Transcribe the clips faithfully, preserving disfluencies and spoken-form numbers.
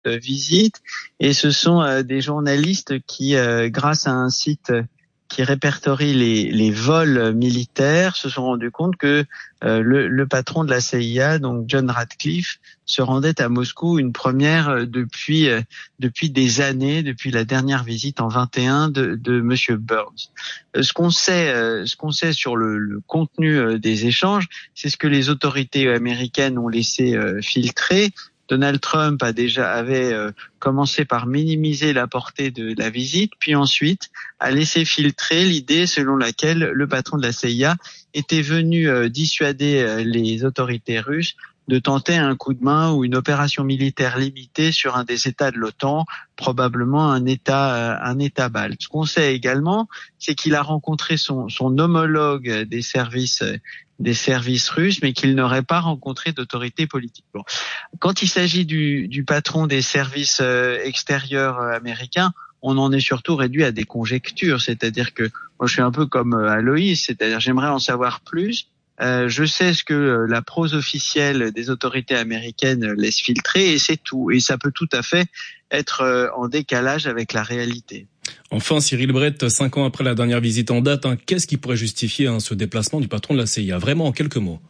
visite. Et ce sont euh, des journalistes qui, euh, grâce à un site qui répertorie les, les vols militaires, se sont rendus compte que euh, le, le patron de la C I A, donc John Ratcliffe, se rendait à Moscou une première depuis euh, depuis des années, depuis la dernière visite en vingt et un de, de Monsieur Burns. Euh, ce qu'on sait, euh, ce qu'on sait sur le, le contenu euh, des échanges, c'est ce que les autorités américaines ont laissé euh, filtrer. Donald Trump a déjà avait euh, commencé par minimiser la portée de la visite, puis ensuite a laissé filtrer l'idée selon laquelle le patron de la C I A était venu euh, dissuader euh, les autorités russes de tenter un coup de main ou une opération militaire limitée sur un des États de l'OTAN, probablement un État euh, un État balte. Ce qu'on sait également, c'est qu'il a rencontré son, son homologue des services euh, des services russes, mais qu'il n'aurait pas rencontré d'autorité politique. Bon. Quand il s'agit du, du patron des services euh, extérieurs euh, américains, on en est surtout réduit à des conjectures. C'est-à-dire que moi, je suis un peu comme euh, Aloïs, c'est-à-dire j'aimerais en savoir plus. Euh, je sais ce que euh, la prose officielle des autorités américaines laisse filtrer et c'est tout. Et ça peut tout à fait être euh, en décalage avec la réalité. Enfin, Cyril Brett, cinq ans après la dernière visite en date, hein, qu'est-ce qui pourrait justifier hein, ce déplacement du patron de la C I A? Vraiment, en quelques mots.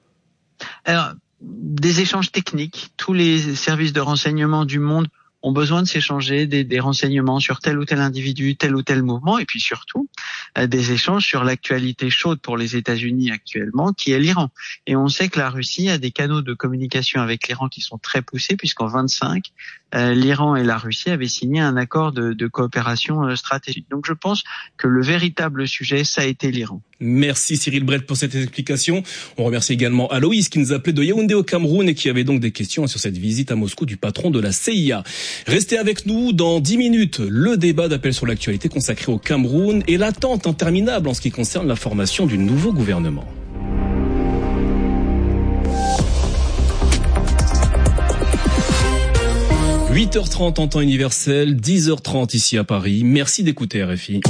Alors, des échanges techniques. Tous les services de renseignement du monde ont besoin de s'échanger des, des renseignements sur tel ou tel individu, tel ou tel mouvement, et puis surtout euh, des échanges sur l'actualité chaude pour les États-Unis actuellement, qui est l'Iran. Et on sait que la Russie a des canaux de communication avec l'Iran qui sont très poussés, puisqu'en vingt-cinq, euh, l'Iran et la Russie avaient signé un accord de, de coopération euh, stratégique. Donc je pense que le véritable sujet, ça a été l'Iran. Merci Cyril Brett pour cette explication. On remercie également Aloïs qui nous appelait de Yaoundé au Cameroun et qui avait donc des questions sur cette visite à Moscou du patron de la C I A. Restez avec nous dans dix minutes. Le débat d'appel sur l'actualité consacré au Cameroun et l'attente interminable en ce qui concerne la formation du nouveau gouvernement. huit heures trente en temps universel, dix heures trente ici à Paris. Merci d'écouter R F I.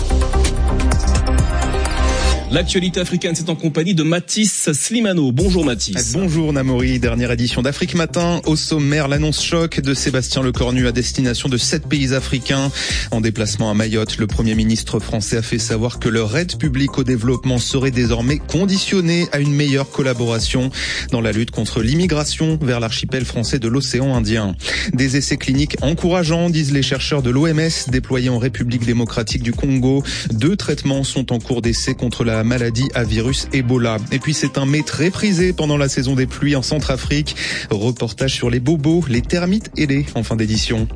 L'actualité africaine, c'est en compagnie de Mathis Slimano. Bonjour Mathis. Bonjour Namori, dernière édition d'Afrique Matin. Au sommaire, l'annonce choc de Sébastien Lecornu à destination de sept pays africains. En déplacement à Mayotte, le Premier ministre français a fait savoir que leur aide publique au développement serait désormais conditionnée à une meilleure collaboration dans la lutte contre l'immigration vers l'archipel français de l'océan Indien. Des essais cliniques encourageants, disent les chercheurs de l'O M S déployés en République démocratique du Congo. Deux traitements sont en cours d'essai contre la maladie à virus Ebola. Et puis c'est un mets très prisé pendant la saison des pluies en Centrafrique. Reportage sur les bobos, les termites ailés en fin d'édition.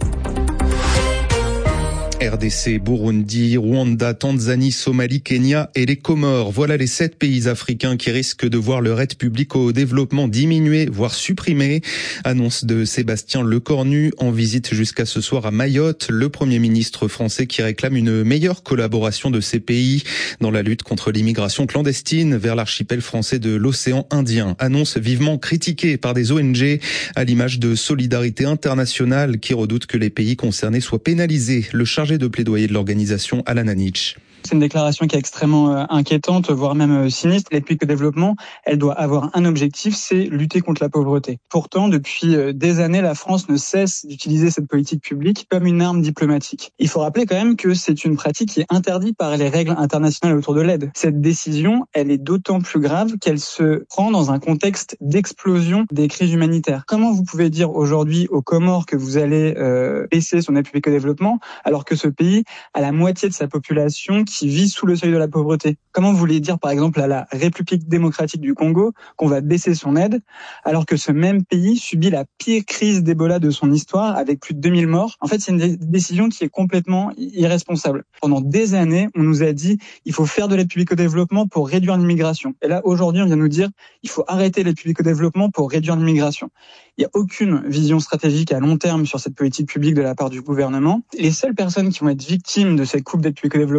R D C, Burundi, Rwanda, Tanzanie, Somalie, Kenya et les Comores. Voilà les sept pays africains qui risquent de voir leur aide publique au développement diminuer, voire supprimer. Annonce de Sébastien Lecornu en visite jusqu'à ce soir à Mayotte. Le Premier ministre français qui réclame une meilleure collaboration de ces pays dans la lutte contre l'immigration clandestine vers l'archipel français de l'océan Indien. Annonce vivement critiquée par des O N G à l'image de Solidarité Internationale qui redoute que les pays concernés soient pénalisés. Le chargé de plaidoyer de l'organisation, Alan Hanich. C'est une déclaration qui est extrêmement euh, inquiétante, voire même euh, sinistre. L'aide publique au développement, elle doit avoir un objectif, c'est lutter contre la pauvreté. Pourtant, depuis euh, des années, la France ne cesse d'utiliser cette politique publique comme une arme diplomatique. Il faut rappeler quand même que c'est une pratique qui est interdite par les règles internationales autour de l'aide. Cette décision, elle est d'autant plus grave qu'elle se prend dans un contexte d'explosion des crises humanitaires. Comment vous pouvez dire aujourd'hui aux Comores que vous allez euh, baisser son aide publique au développement alors que ce pays a la moitié de sa population qui vit sous le seuil de la pauvreté? Comment vous voulez dire, par exemple, à la République démocratique du Congo qu'on va baisser son aide, alors que ce même pays subit la pire crise d'Ebola de son histoire, avec plus de deux mille morts? En fait, c'est une décision qui est complètement irresponsable. Pendant des années, on nous a dit il faut faire de l'aide publique au développement pour réduire l'immigration. Et là, aujourd'hui, on vient nous dire il faut arrêter l'aide publique au développement pour réduire l'immigration. Il n'y a aucune vision stratégique à long terme sur cette politique publique de la part du gouvernement. Les seules personnes qui vont être victimes de cette coupe d'aide publique au développement, c'est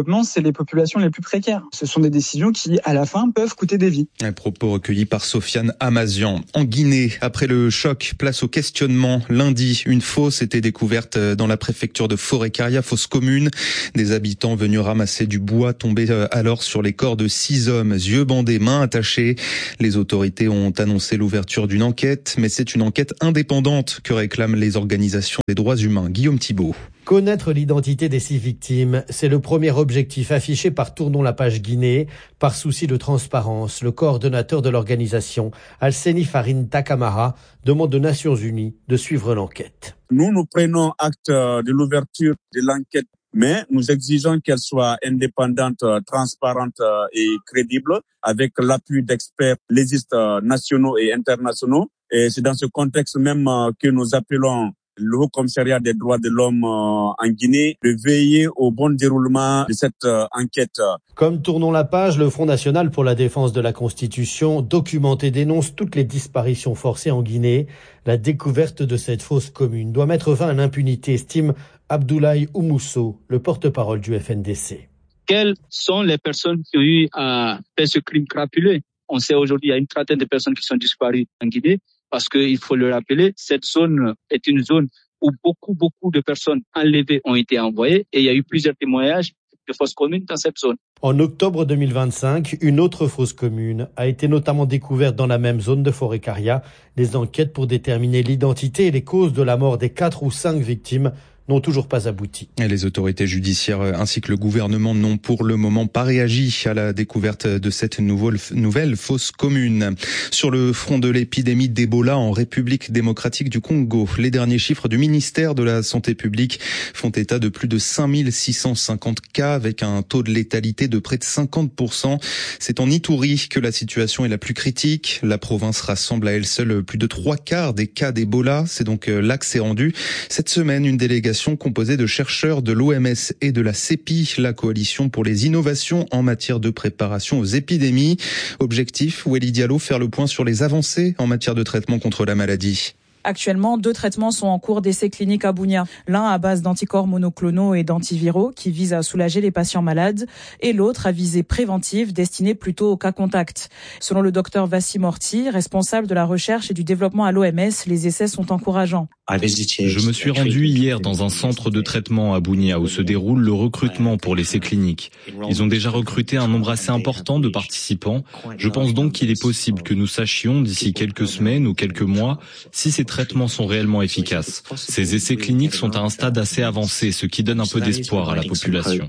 les populations les plus précaires. Ce sont des décisions qui, à la fin, peuvent coûter des vies. Un propos recueilli par Sofiane Amazian. En Guinée, après le choc, place au questionnement. Lundi, une fosse était découverte dans la préfecture de Forêt-Caria, fosse commune. Des habitants venus ramasser du bois tombaient alors sur les corps de six hommes, yeux bandés, mains attachées. Les autorités ont annoncé l'ouverture d'une enquête, mais c'est une enquête indépendante que réclament les organisations des droits humains. Guillaume Thibault. Connaître l'identité des six victimes, c'est le premier objectif affiché par Tournons la page Guinée. Par souci de transparence, le coordonnateur de l'organisation, Alseni Farine Takamara, demande aux Nations Unies de suivre l'enquête. Nous, nous prenons acte de l'ouverture de l'enquête, mais nous exigeons qu'elle soit indépendante, transparente et crédible, avec l'appui d'experts légistes nationaux et internationaux. Et c'est dans ce contexte même que nous appelons le Haut Commissariat des droits de l'homme en Guinée de veiller au bon déroulement de cette enquête. Comme Tournons la page, le Front national pour la défense de la Constitution documente et dénonce toutes les disparitions forcées en Guinée. La découverte de cette fosse commune doit mettre fin à l'impunité, estime Abdoulaye Oumousso, le porte-parole du F N D C. Quelles sont les personnes qui ont eu à faire ce crime crapuleux? On sait aujourd'hui qu'il y a une trentaine de personnes qui sont disparues en Guinée. Parce qu'il faut le rappeler, cette zone est une zone où beaucoup, beaucoup de personnes enlevées ont été envoyées et il y a eu plusieurs témoignages de fosses communes dans cette zone. En octobre deux mille vingt-cinq, une autre fosse commune a été notamment découverte dans la même zone de Forêt-Caria. Les enquêtes pour déterminer l'identité et les causes de la mort des quatre ou cinq victimes n'ont toujours pas abouti. Et les autorités judiciaires ainsi que le gouvernement n'ont pour le moment pas réagi à la découverte de cette nouvelle, nouvelle fosse commune. Sur le front de l'épidémie d'Ebola en République démocratique du Congo, les derniers chiffres du ministère de la Santé publique font état de plus de cinq mille six cent cinquante cas avec un taux de létalité de près de cinquante pour cent. C'est en Ituri que la situation est la plus critique. La province rassemble à elle seule plus de trois quarts des cas d'Ebola. C'est donc là que s'est rendu cette semaine une délégation composée de chercheurs de l'O M S et de la C E P I, la coalition pour les innovations en matière de préparation aux épidémies. Objectif, Welly Diallo, faire le point sur les avancées en matière de traitement contre la maladie. Actuellement, deux traitements sont en cours d'essai clinique à Bunia. L'un à base d'anticorps monoclonaux et d'antiviraux qui vise à soulager les patients malades et l'autre à visée préventive destinée plutôt aux cas contacts. Selon le docteur Vassim Orti, responsable de la recherche et du développement à l'O M S, les essais sont encourageants. Je me suis rendu hier dans un centre de traitement à Bunia où se déroule le recrutement pour l'essai clinique. Ils ont déjà recruté un nombre assez important de participants. Je pense donc qu'il est possible que nous sachions d'ici quelques semaines ou quelques mois si ces traitements sont réellement efficaces. Ces essais cliniques sont à un stade assez avancé, ce qui donne un peu d'espoir à la population.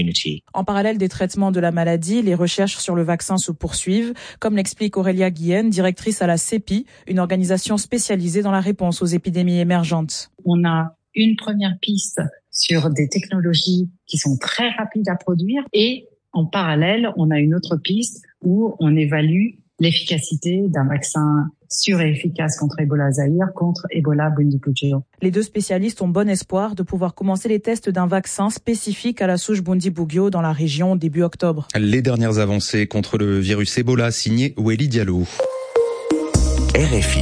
En parallèle des traitements de la maladie, les recherches sur le vaccin se poursuivent, comme l'explique Aurélia Guillen, directrice à la C E P I, une organisation spécialisée dans la réponse aux épidémies émergentes. On a une première piste sur des technologies qui sont très rapides à produire et en parallèle, on a une autre piste où on évalue l'efficacité d'un vaccin sûr et efficace contre Ebola Zaïre, contre Ebola Bundibugyo. Les deux spécialistes ont bon espoir de pouvoir commencer les tests d'un vaccin spécifique à la souche Bundibugyo dans la région début octobre. Les dernières avancées contre le virus Ebola, signé Welly Diallo. R F I.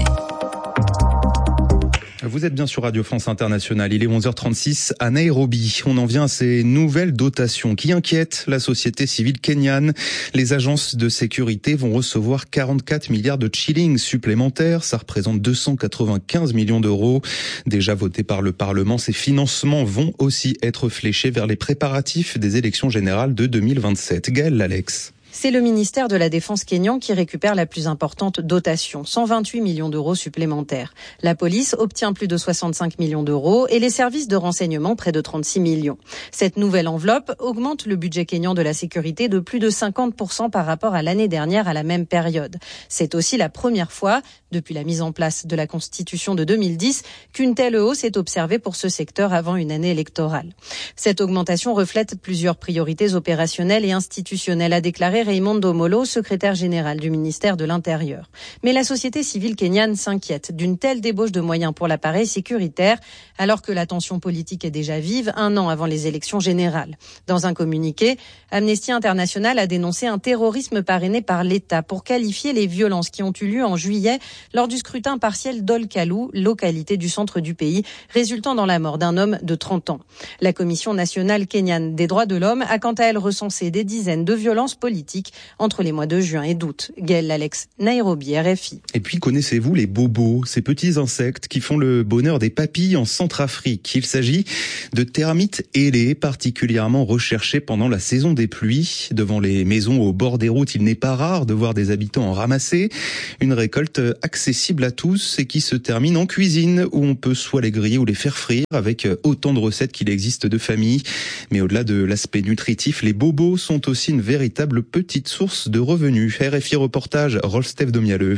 Vous êtes bien sur Radio France Internationale, il est onze heures trente-six à Nairobi. On en vient à ces nouvelles dotations qui inquiètent la société civile kenyane. Les agences de sécurité vont recevoir quarante-quatre milliards de shillings supplémentaires. Ça représente deux cent quatre-vingt-quinze millions d'euros. Déjà votés par le Parlement, ces financements vont aussi être fléchés vers les préparatifs des élections générales de deux mille vingt-sept. Gaëlle Lalex. C'est le ministère de la Défense kényan qui récupère la plus importante dotation, cent vingt-huit millions d'euros supplémentaires. La police obtient plus de soixante-cinq millions d'euros et les services de renseignement près de trente-six millions. Cette nouvelle enveloppe augmente le budget kényan de la sécurité de plus de cinquante pour cent par rapport à l'année dernière à la même période. C'est aussi la première fois, depuis la mise en place de la Constitution de deux mille dix, qu'une telle hausse est observée pour ce secteur avant une année électorale. Cette augmentation reflète plusieurs priorités opérationnelles et institutionnelles, a déclaré Raimondo Molo, secrétaire général du ministère de l'Intérieur. Mais la société civile kenyane s'inquiète d'une telle débauche de moyens pour l'appareil sécuritaire, alors que la tension politique est déjà vive un an avant les élections générales. Dans un communiqué, Amnesty International a dénoncé un terrorisme parrainé par l'État pour qualifier les violences qui ont eu lieu en juillet lors du scrutin partiel d'Ol-Kalou, localité du centre du pays, résultant dans la mort d'un homme de trente ans. La Commission nationale kenyane des droits de l'homme a quant à elle recensé des dizaines de violences politiques entre les mois de juin et d'août. Gaël Alex, Nairobi, R F I. Et puis connaissez-vous les bobos, ces petits insectes qui font le bonheur des papilles en Centrafrique? Il s'agit de termites ailés particulièrement recherchés pendant la saison des pluies. Devant les maisons au bord des routes, il n'est pas rare de voir des habitants en ramasser. Une récolte accessible à tous et qui se termine en cuisine où on peut soit les griller ou les faire frire avec autant de recettes qu'il existe de familles. Mais au-delà de l'aspect nutritif, les bobos sont aussi une véritable petite source de revenus. R F I reportage, Rolf Domialeux.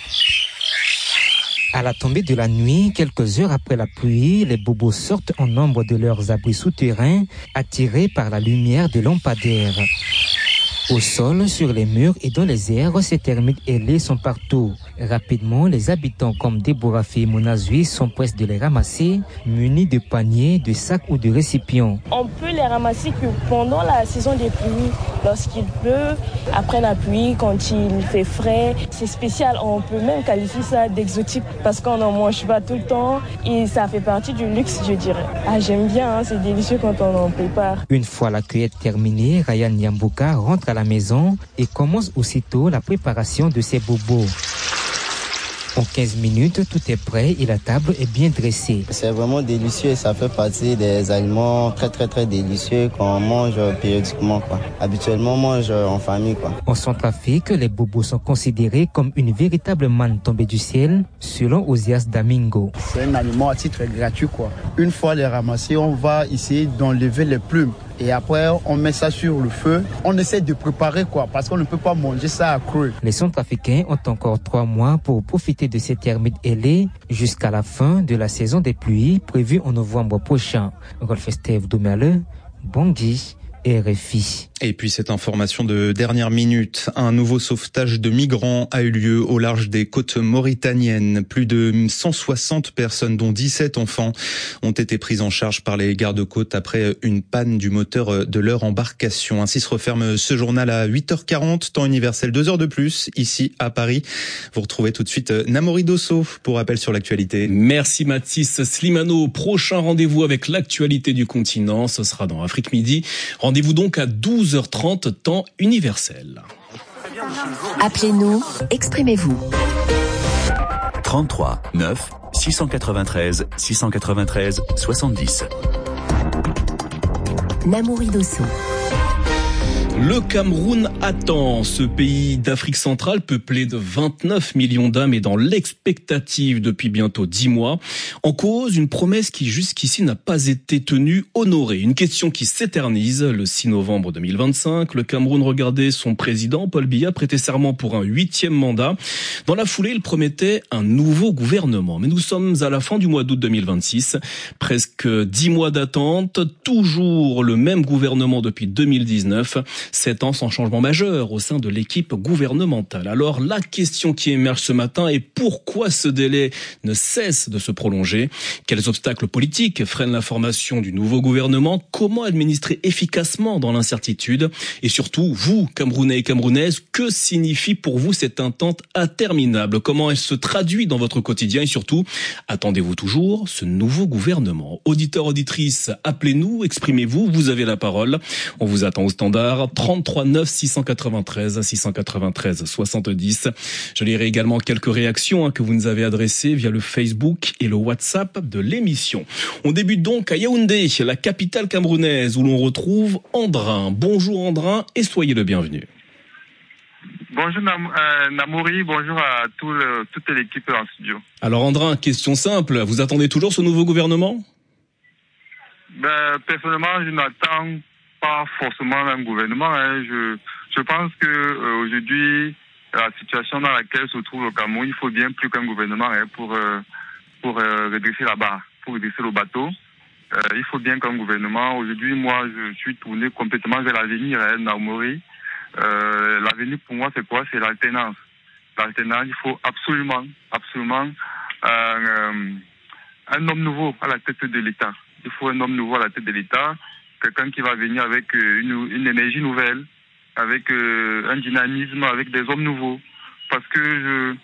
À la tombée de la nuit, quelques heures après la pluie, les bobos sortent en nombre de leurs abris souterrains, attirés par la lumière des lampadaires. Au sol, sur les murs et dans les airs, ces termites ailés sont partout. Rapidement, les habitants comme Deborah Monazui sont prêts de les ramasser, munis de paniers, de sacs ou de récipients. On peut les ramasser que pendant la saison des pluies, lorsqu'il pleut, après la pluie, quand il fait frais. C'est spécial, on peut même qualifier ça d'exotique parce qu'on n'en mange pas tout le temps et ça fait partie du luxe, je dirais. Ah, j'aime bien, hein, c'est délicieux quand on en prépare. Une fois la cueillette terminée, Ryan Nyambuka rentre à la maison et commence aussitôt la préparation de ses bobos. En quinze minutes, tout est prêt et la table est bien dressée. C'est vraiment délicieux, ça fait partie des aliments très très très délicieux qu'on mange périodiquement, quoi. Habituellement, on mange en famille, quoi. En Centrafrique, les bobos sont considérés comme une véritable manne tombée du ciel, selon Osias Damingo. C'est un aliment à titre gratuit, quoi. Une fois les ramassés, on va essayer d'enlever les plumes. Et après, on met ça sur le feu. On essaie de préparer, quoi, parce qu'on ne peut pas manger ça à cru. Les Centrafricains ont encore trois mois pour profiter de ces termites ailés jusqu'à la fin de la saison des pluies prévue en novembre prochain. Rolf Steve Domialeux, Bangui, R F I. Et puis cette information de dernière minute, un nouveau sauvetage de migrants a eu lieu au large des côtes mauritaniennes. Plus de cent soixante personnes, dont dix-sept enfants, ont été prises en charge par les gardes-côtes après une panne du moteur de leur embarcation. Ainsi se referme ce journal à huit heures quarante, temps universel, deux heures de plus, ici à Paris. Vous retrouvez tout de suite Namori Dosso pour rappel sur l'actualité. Merci Mathis Slimano. Prochain rendez-vous avec l'actualité du continent, ce sera dans Afrique Midi. Rendez-vous donc à douze heures trente, temps universel. Appelez-nous, exprimez-vous. trente-trois neuf six cent quatre-vingt-treize six cent quatre-vingt-treize soixante-dix. Namori Dosso. Le Cameroun attend. Ce pays d'Afrique centrale, peuplé de vingt-neuf millions d'âmes, est dans l'expectative depuis bientôt dix mois. En cause, une promesse qui jusqu'ici n'a pas été tenue, honorée. Une question qui s'éternise. Le six novembre deux mille vingt-cinq, le Cameroun regardait son président, Paul Biya, prêter serment pour un huitième mandat. Dans la foulée, il promettait un nouveau gouvernement. Mais nous sommes à la fin du mois d'août deux mille vingt-six. Presque dix mois d'attente. Toujours le même gouvernement depuis deux mille dix-neuf. Sept ans sans changement majeur au sein de l'équipe gouvernementale. Alors la question qui émerge ce matin est pourquoi ce délai ne cesse de se prolonger? Quels obstacles politiques freinent la formation du nouveau gouvernement? Comment administrer efficacement dans l'incertitude? Et surtout, vous, Camerounais et Camerounaises, que signifie pour vous cette attente interminable? Comment elle se traduit dans votre quotidien? Et surtout, attendez-vous toujours ce nouveau gouvernement? Auditeurs, auditrices, appelez-nous, exprimez-vous, vous avez la parole. On vous attend au standard trente-trois neuf six cent quatre-vingt-treize six cent quatre-vingt-treize soixante-dix. Je lirai également quelques réactions hein, que vous nous avez adressées via le Facebook et le WhatsApp de l'émission. On débute donc à Yaoundé, la capitale camerounaise, où l'on retrouve Andrin. Bonjour Andrin et soyez le bienvenu. Bonjour Nam- euh, Namori, bonjour à tout le, toute l'équipe en studio. Alors Andrin, question simple, vous attendez toujours ce nouveau gouvernement? Ben, personnellement, je n'attends pas forcément un gouvernement. Hein. Je, je pense que euh, aujourd'hui, la situation dans laquelle se trouve le Cameroun, il faut bien plus qu'un gouvernement hein, pour euh, pour euh, redresser la barre, pour redresser le bateau. Euh, il faut bien qu'un gouvernement. Aujourd'hui, moi, je suis tourné complètement vers l'avenir, hein, Namori. Euh, l'avenir pour moi, c'est quoi? C'est l'alternance. L'alternance, il faut absolument, absolument euh, euh, un homme nouveau à la tête de l'État. Il faut un homme nouveau à la tête de l'État, quelqu'un qui va venir avec une, une énergie nouvelle, avec euh, un dynamisme, avec des hommes nouveaux. Parce que je,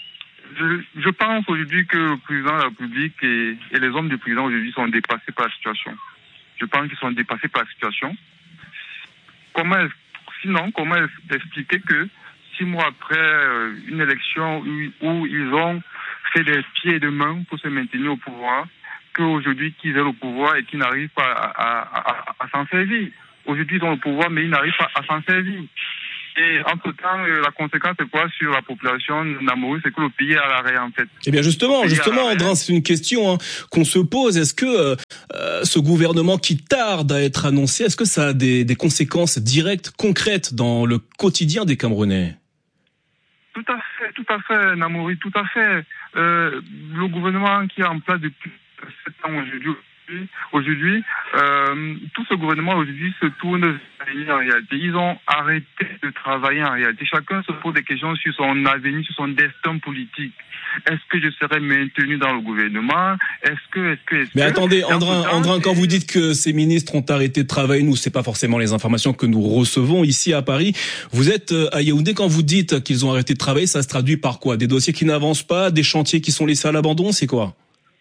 je, je pense aujourd'hui que le président de la République et, et les hommes du président aujourd'hui sont dépassés par la situation. Je pense qu'ils sont dépassés par la situation. Comment, sinon, comment expliquer que six mois après euh, une élection où, où ils ont fait des pieds et des mains pour se maintenir au pouvoir, qu'aujourd'hui qu'ils aient le pouvoir et qu'ils n'arrivent pas à, à, à, à s'en servir. Aujourd'hui, ils ont le pouvoir, mais ils n'arrivent pas à s'en servir. Et entre-temps, euh, la conséquence, c'est quoi sur la population namourue? C'est que le pays est à l'arrêt, en fait. Eh bien, justement, justement, Andrin, c'est une question hein, qu'on se pose. Est-ce que euh, ce gouvernement qui tarde à être annoncé, est-ce que ça a des, des conséquences directes, concrètes dans le quotidien des Camerounais? Tout à fait, tout à fait, Namouri, tout à fait. Euh, le gouvernement qui est en place depuis sept ans aujourd'hui, aujourd'hui euh, tout ce gouvernement aujourd'hui se tourne vers l'avenir en réalité. Ils ont arrêté de travailler en réalité. Chacun se pose des questions sur son avenir, sur son destin politique. Est-ce que je serai maintenu dans le gouvernement? Est-ce que, est-ce que, est-ce Mais que... attendez, Andrin, Andrin, quand vous dites que ces ministres ont arrêté de travailler, nous, c'est pas forcément les informations que nous recevons ici à Paris. Vous êtes à Yaoundé, quand vous dites qu'ils ont arrêté de travailler, ça se traduit par quoi? Des dossiers qui n'avancent pas, des chantiers qui sont laissés à l'abandon, c'est quoi?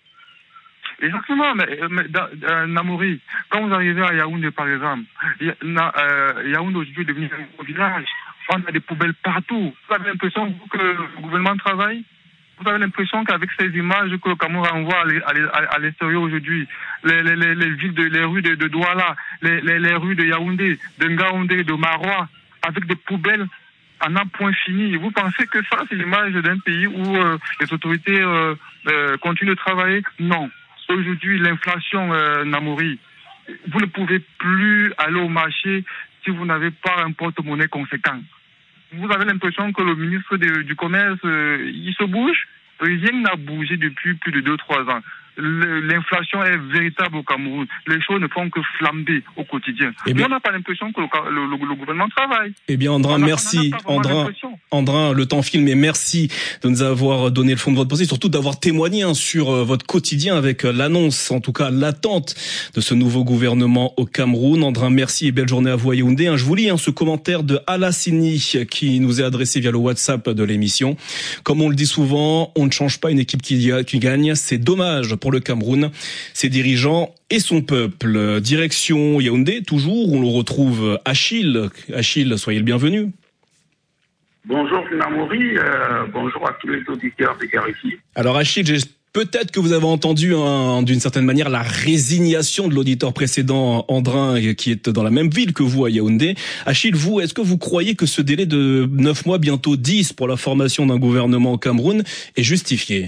Exactement, mais, mais euh, Namouri, quand vous arrivez à Yaoundé, par exemple, euh, Yaoundé aujourd'hui est devenu un gros village. On a des poubelles partout. Vous avez l'impression que le gouvernement travaille? Vous avez l'impression qu'avec ces images que le Cameroun envoie à l'extérieur aujourd'hui, les, les, les, les villes, de, les rues de, de Douala, les, les, les rues de Yaoundé, de Ngaoundé, de Marois, avec des poubelles en un point fini. Vous pensez que ça, c'est l'image d'un pays où euh, les autorités euh, euh, continuent de travailler? Non. Aujourd'hui, l'inflation, euh, Namouri, vous ne pouvez plus aller au marché si vous n'avez pas un porte-monnaie conséquent. Vous avez l'impression que le ministre de, du Commerce, euh, il se bouge. Rien n'a bougé depuis plus de deux trois ans. L'inflation est véritable au Cameroun. Les choses ne font que flamber au quotidien. Eh bien, on n'a pas l'impression que le, le, le, le gouvernement travaille. Eh bien, Andrin, merci. Andrin, Andrin, le temps file, mais merci de nous avoir donné le fond de votre pensée, surtout d'avoir témoigné hein, sur euh, votre quotidien avec euh, l'annonce, en tout cas l'attente de ce nouveau gouvernement au Cameroun. Andrin, merci et belle journée à vous à Yaoundé. Hein, je vous lis hein, ce commentaire de Alassini qui nous est adressé via le WhatsApp de l'émission. Comme on le dit souvent, on ne change pas une équipe qui, qui gagne. C'est dommage pour le Cameroun, ses dirigeants et son peuple. Direction Yaoundé, toujours, où on le retrouve Achille. Achille, soyez le bienvenu. Bonjour Namouri, euh, bonjour à tous les auditeurs de R F I. Alors Achille, j'ai... peut-être que vous avez entendu hein, d'une certaine manière la résignation de l'auditeur précédent, Andrin, qui est dans la même ville que vous à Yaoundé. Achille, vous, est-ce que vous croyez que ce délai de neuf mois, bientôt dix, pour la formation d'un gouvernement au Cameroun est justifié?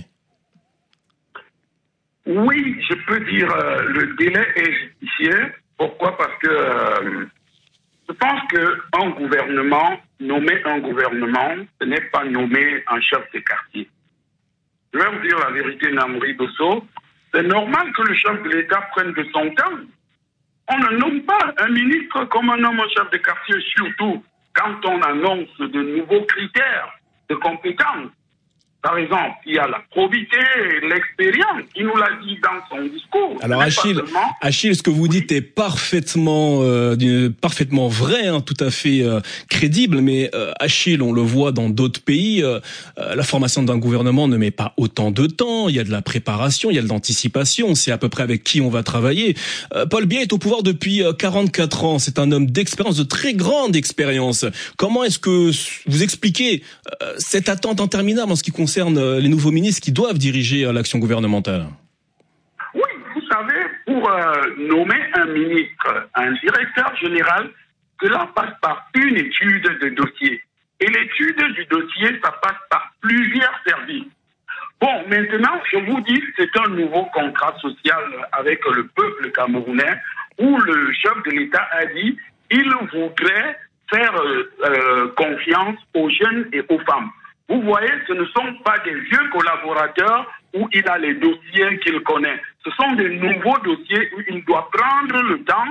Oui, je peux dire euh, le délai est justifié. Pourquoi? Parce que euh, je pense qu'un gouvernement, nommer un gouvernement, ce n'est pas nommer un chef de quartier. Je vais vous dire la vérité, Namouri Dosso. C'est normal que le chef de l'État prenne de son temps. On ne nomme pas un ministre comme un homme chef de quartier, surtout quand on annonce de nouveaux critères de compétences. Par exemple, il y a la probité et l'expérience. Il nous l'a dit dans son discours. Alors Achille, Achille, ce que vous dites est parfaitement, euh, parfaitement vrai, hein, tout à fait euh, crédible. Mais euh, Achille, on le voit dans d'autres pays, euh, la formation d'un gouvernement ne met pas autant de temps. Il y a de la préparation, il y a de l'anticipation. C'est à peu près avec qui on va travailler. Euh, Paul Biya est au pouvoir depuis quarante-quatre ans. C'est un homme d'expérience, de très grande expérience. Comment est-ce que vous expliquez euh, cette attente interminable en ce qui concerne les nouveaux ministres qui doivent diriger l'action gouvernementale? Oui, vous savez, pour euh, nommer un ministre, un directeur général, cela passe par une étude de dossier. Et l'étude du dossier, ça passe par plusieurs services. Bon, maintenant, je vous dis, c'est un nouveau contrat social avec le peuple camerounais où le chef de l'État a dit qu'il voudrait faire euh, euh, confiance aux jeunes et aux femmes. Vous voyez, ce ne sont pas des vieux collaborateurs où il a les dossiers qu'il connaît. Ce sont des nouveaux dossiers où il doit prendre le temps,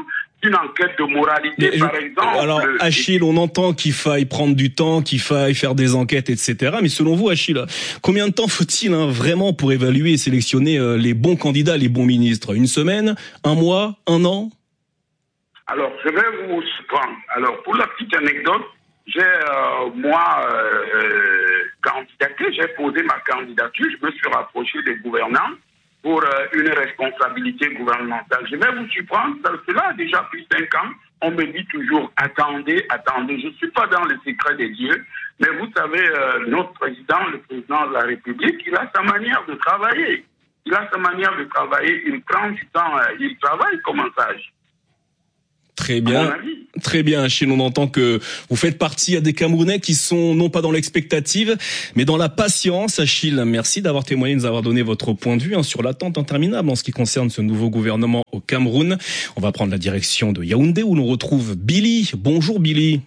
une enquête de moralité, mais par je, exemple. Alors, Achille, on entend qu'il faille prendre du temps, qu'il faille faire des enquêtes, et cetera. Mais selon vous, Achille, combien de temps faut-il hein, vraiment pour évaluer et sélectionner euh, les bons candidats, les bons ministres? Une semaine? Un mois? Un an? Alors, je vais vous surprendre. Alors, pour la petite anecdote, j'ai, euh, moi, euh, candidaté, j'ai posé ma candidature, je me suis rapproché des gouvernants pour euh, une responsabilité gouvernementale. Je vais vous surprendre, cela a déjà plus de cinq ans. On me dit toujours, attendez, attendez. Je ne suis pas dans le secret des dieux, mais vous savez, euh, notre président, le président de la République, il a sa manière de travailler. Il a sa manière de travailler, il prend du temps, euh, il travaille comme un sage. Très bien, très bien, Achille. On entend que vous faites partie à des Camerounais qui sont non pas dans l'expectative, mais dans la patience. Achille, merci d'avoir témoigné, de nous avoir donné votre point de vue hein, sur l'attente interminable en ce qui concerne ce nouveau gouvernement au Cameroun. On va prendre la direction de Yaoundé où l'on retrouve Billy. Bonjour Billy.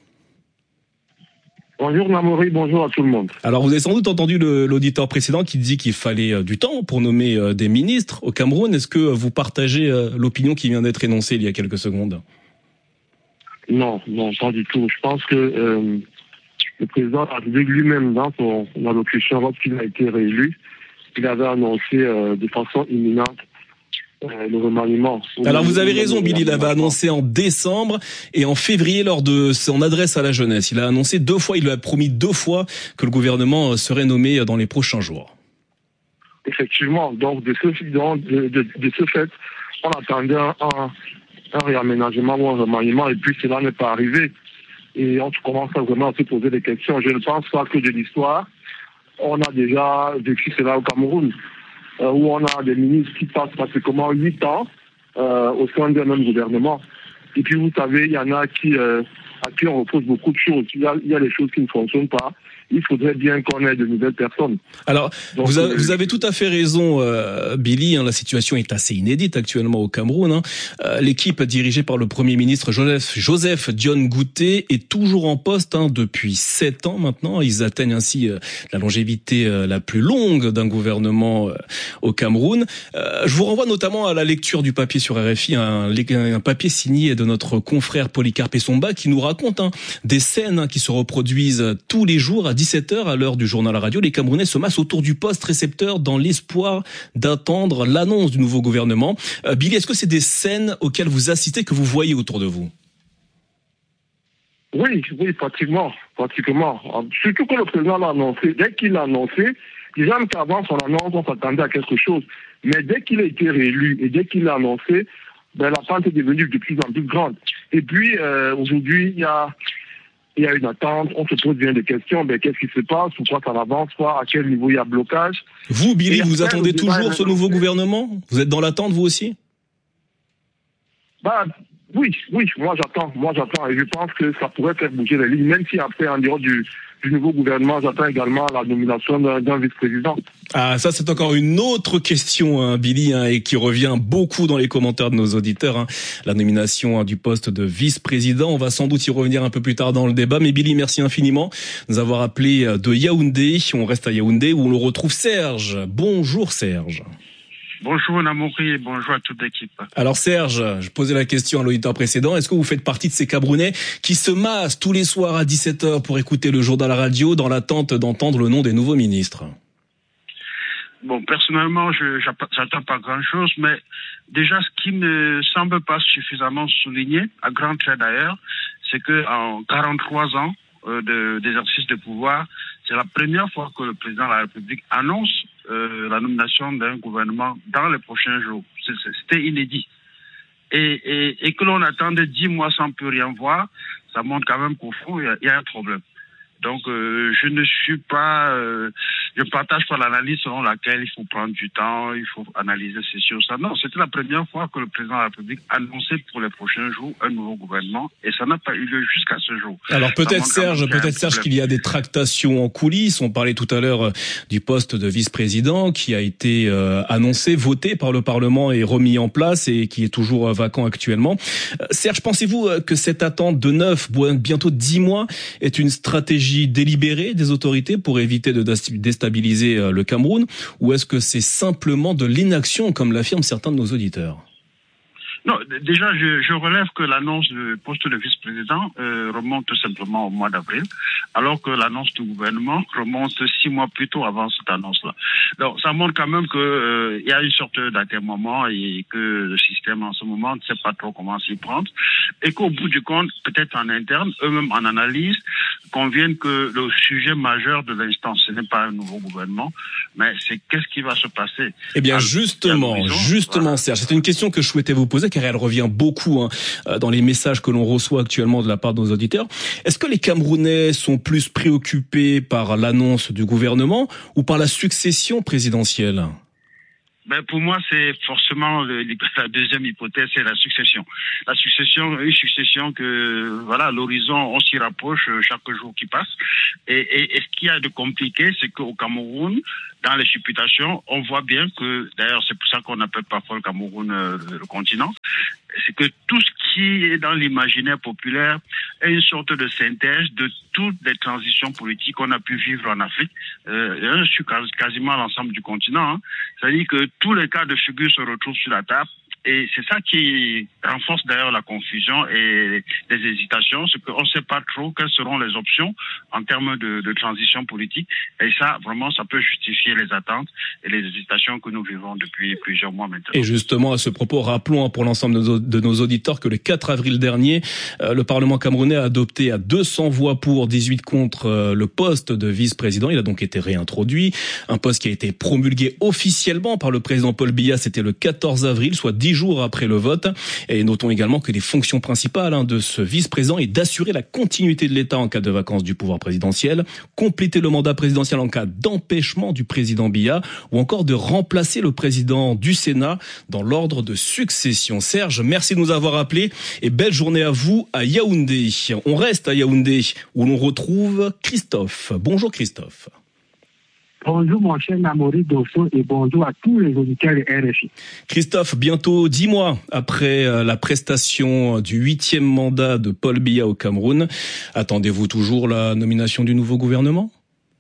Bonjour Namori, bonjour à tout le monde. Alors vous avez sans doute entendu le, l'auditeur précédent qui dit qu'il fallait euh, du temps pour nommer euh, des ministres au Cameroun. Est-ce que euh, vous partagez euh, l'opinion qui vient d'être énoncée il y a quelques secondes ? Non, non, pas du tout. Je pense que euh, le président de la République lui-même, dans son allocution, lorsqu'il a été réélu, il avait annoncé euh, de façon imminente euh, le remaniement. Alors vous avez raison, Billy, il l'avait annoncé en décembre et en février lors de son adresse à la jeunesse. Il a annoncé deux fois, il lui a promis deux fois que le gouvernement serait nommé dans les prochains jours. Effectivement, donc de ce, de, de, de ce fait, on attendait un... un un réaménagement ou un remaniement, et puis cela n'est pas arrivé. Et on commence à vraiment se poser des questions. Je ne pense pas que de l'histoire, on a déjà vécu cela au Cameroun, euh, où on a des ministres qui passent pratiquement huit ans euh, au sein d'un même gouvernement. Et puis vous savez, il y en a qui, euh, à qui on repose beaucoup de choses. Il y a, il y a des choses qui ne fonctionnent pas. Il faudrait bien qu'on ait de nouvelles personnes. Alors, Donc, vous, avez, vous avez tout à fait raison, euh, Billy. Hein, la situation est assez inédite actuellement au Cameroun. Hein. Euh, l'équipe dirigée par le Premier ministre Joseph, Joseph Dione Gouté est toujours en poste hein, depuis sept ans maintenant. Ils atteignent ainsi euh, la longévité euh, la plus longue d'un gouvernement euh, au Cameroun. Euh, je vous renvoie notamment à la lecture du papier sur R F I, un, un papier signé de notre confrère Polycarpe Essomba qui nous raconte hein, des scènes hein, qui se reproduisent tous les jours à dix-sept heures à l'heure du journal à radio. Les Camerounais se massent autour du poste récepteur dans l'espoir d'attendre l'annonce du nouveau gouvernement. Euh, Billy, est-ce que c'est des scènes auxquelles vous assistez, que vous voyez autour de vous? Oui, oui, pratiquement, pratiquement. Surtout que le président l'a annoncé. Dès qu'il l'a annoncé, déjà même qu'avant son annonce, on s'attendait à quelque chose. Mais dès qu'il a été réélu et dès qu'il l'a annoncé, ben, l'attente est devenue de plus en plus grande. Et puis, euh, aujourd'hui, il y a Il y a une attente, on se pose bien des questions, mais qu'est-ce qui se passe, pourquoi ça n'avance pas, à quel niveau il y a blocage. Vous, Billy, vous attendez toujours ce nouveau gouvernement? Vous êtes dans l'attente, vous aussi? Bah, oui, oui, moi j'attends, moi j'attends, et je pense que ça pourrait faire bouger les lignes, même si après, en dehors du, du nouveau gouvernement, j'attends également la nomination d'un, d'un vice-président. Ah, ça c'est encore une autre question, hein, Billy, hein, et qui revient beaucoup dans les commentaires de nos auditeurs. Hein, la nomination hein, du poste de vice-président. On va sans doute y revenir un peu plus tard dans le débat. Mais Billy, merci infiniment de nous avoir appelé de Yaoundé. On reste à Yaoundé où on le retrouve Serge. Bonjour Serge. Bonjour Namori et bonjour à toute l'équipe. Alors Serge, je posais la question à l'auditeur précédent. Est-ce que vous faites partie de ces Camerounais qui se massent tous les soirs à dix-sept heures pour écouter le journal à la radio dans l'attente d'entendre le nom des nouveaux ministres? Bon, personnellement, je j'attends pas grand-chose, mais déjà, ce qui me semble pas suffisamment souligné, à grands traits d'ailleurs, c'est que en quarante-trois ans euh, de, d'exercice de pouvoir, c'est la première fois que le président de la République annonce euh, la nomination d'un gouvernement dans les prochains jours. C'est, c'était inédit. Et, et, et que l'on attende dix mois sans plus rien voir, ça montre quand même qu'au fond, il y a, il y a un problème. Donc, euh, je ne suis pas, euh, je partage pas l'analyse selon laquelle il faut prendre du temps, il faut analyser ces choses. Non, c'était la première fois que le président de la République annonçait pour les prochains jours un nouveau gouvernement, et ça n'a pas eu lieu jusqu'à ce jour. Alors peut-être Serge, peut-être Serge qu'il y a des tractations en coulisses. On parlait tout à l'heure du poste de vice-président qui a été euh, annoncé, voté par le Parlement et remis en place et qui est toujours vacant actuellement. Euh, Serge, pensez-vous que cette attente de neuf, bientôt dix mois est une stratégie délibérée des autorités pour éviter de déstabiliser le Cameroun, ou est-ce que c'est simplement de l'inaction, comme l'affirment certains de nos auditeurs? Non, déjà, je, je relève que l'annonce du poste de vice-président euh, remonte tout simplement au mois d'avril, alors que l'annonce du gouvernement remonte six mois plus tôt avant cette annonce-là. Donc, ça montre quand même que euh, il y a une sorte d'atermoiement et que le système en ce moment ne sait pas trop comment s'y prendre, et qu'au bout du compte, peut-être en interne, eux-mêmes en analyse, conviennent que le sujet majeur de l'instant, ce n'est pas un nouveau gouvernement, mais c'est qu'est-ce qui va se passer. Eh bien, justement, justement, voilà. Serge, c'est une question que je souhaitais vous poser, car elle revient beaucoup hein, dans les messages que l'on reçoit actuellement de la part de nos auditeurs. Est-ce que les Camerounais sont plus préoccupés par l'annonce du gouvernement ou par la succession présidentielle ? Ben pour moi, c'est forcément le, la deuxième hypothèse, c'est la succession. La succession, une succession que, voilà, l'horizon, on s'y rapproche chaque jour qui passe. Et, et, et ce qu'il y a de compliqué, c'est qu'au Cameroun, dans les supputations, on voit bien que, d'ailleurs, c'est pour ça qu'on appelle parfois le Cameroun euh, le continent, c'est que tout ce qui est dans l'imaginaire populaire est une sorte de synthèse de toutes les transitions politiques qu'on a pu vivre en Afrique, euh, sur quasiment l'ensemble du continent. Hein. C'est-à-dire que tous les cas de figure se retrouvent sur la table. Et c'est ça qui renforce d'ailleurs la confusion et les hésitations, c'est qu'on ne sait pas trop quelles seront les options en termes de, de transition politique. Et ça, vraiment, ça peut justifier les attentes et les hésitations que nous vivons depuis plusieurs mois maintenant. Et justement, à ce propos, rappelons pour l'ensemble de nos, de nos auditeurs que le quatre avril dernier, euh, le Parlement camerounais a adopté à deux cents voix pour, dix-huit contre euh, le poste de vice-président. Il a donc été réintroduit. Un poste qui a été promulgué officiellement par le président Paul Biya, c'était le quatorze avril, soit dix jours après le vote. Et notons également que les fonctions principales hein, de ce vice-président est d'assurer la continuité de l'État en cas de vacance du pouvoir présidentiel, compléter le mandat présidentiel en cas d'empêchement du président Biya ou encore de remplacer le président du Sénat dans l'ordre de succession. Serge, merci de nous avoir appelés et belle journée à vous à Yaoundé. On reste à Yaoundé où l'on retrouve Christophe. Bonjour Christophe. Bonjour mon cher Namori Dosso et bonjour à tous les auditeurs de R F I. Christophe, bientôt dix mois après la prestation du huitième mandat de Paul Biya au Cameroun, attendez-vous toujours la nomination du nouveau gouvernement ?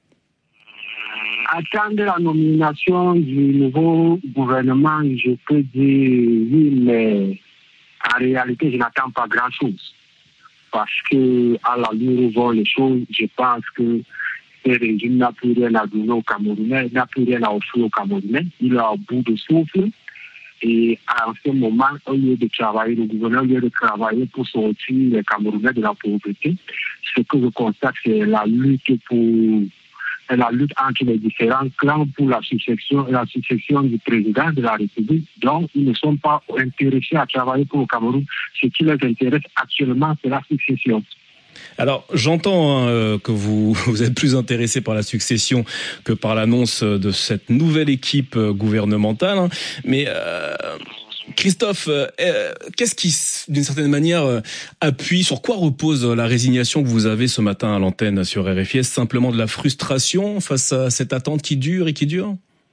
Attendre la nomination du nouveau gouvernement, je peux dire oui, mais en réalité, je n'attends pas grand-chose. Parce que à la lueur où vont les choses, je pense que le régime n'a plus rien à donner aux Camerounais, n'a plus rien à offrir aux Camerounais. Il est au bout de souffle. Et à ce moment, au lieu de travailler, le gouvernement, au lieu de travailler pour sortir les Camerounais de la pauvreté, ce que je constate, c'est la lutte pour la lutte entre les différents clans pour la succession, la succession du président de la République. Donc, ils ne sont pas intéressés à travailler pour le Cameroun. Ce qui les intéresse actuellement, c'est la succession. Alors, j'entends hein, que vous, vous êtes plus intéressé par la succession que par l'annonce de cette nouvelle équipe gouvernementale. Hein, mais euh, Christophe, euh, qu'est-ce qui, d'une certaine manière, euh, appuie, sur quoi repose la résignation que vous avez ce matin à l'antenne sur R F I ? Est-ce simplement de la frustration face à cette attente qui dure et qui dure ?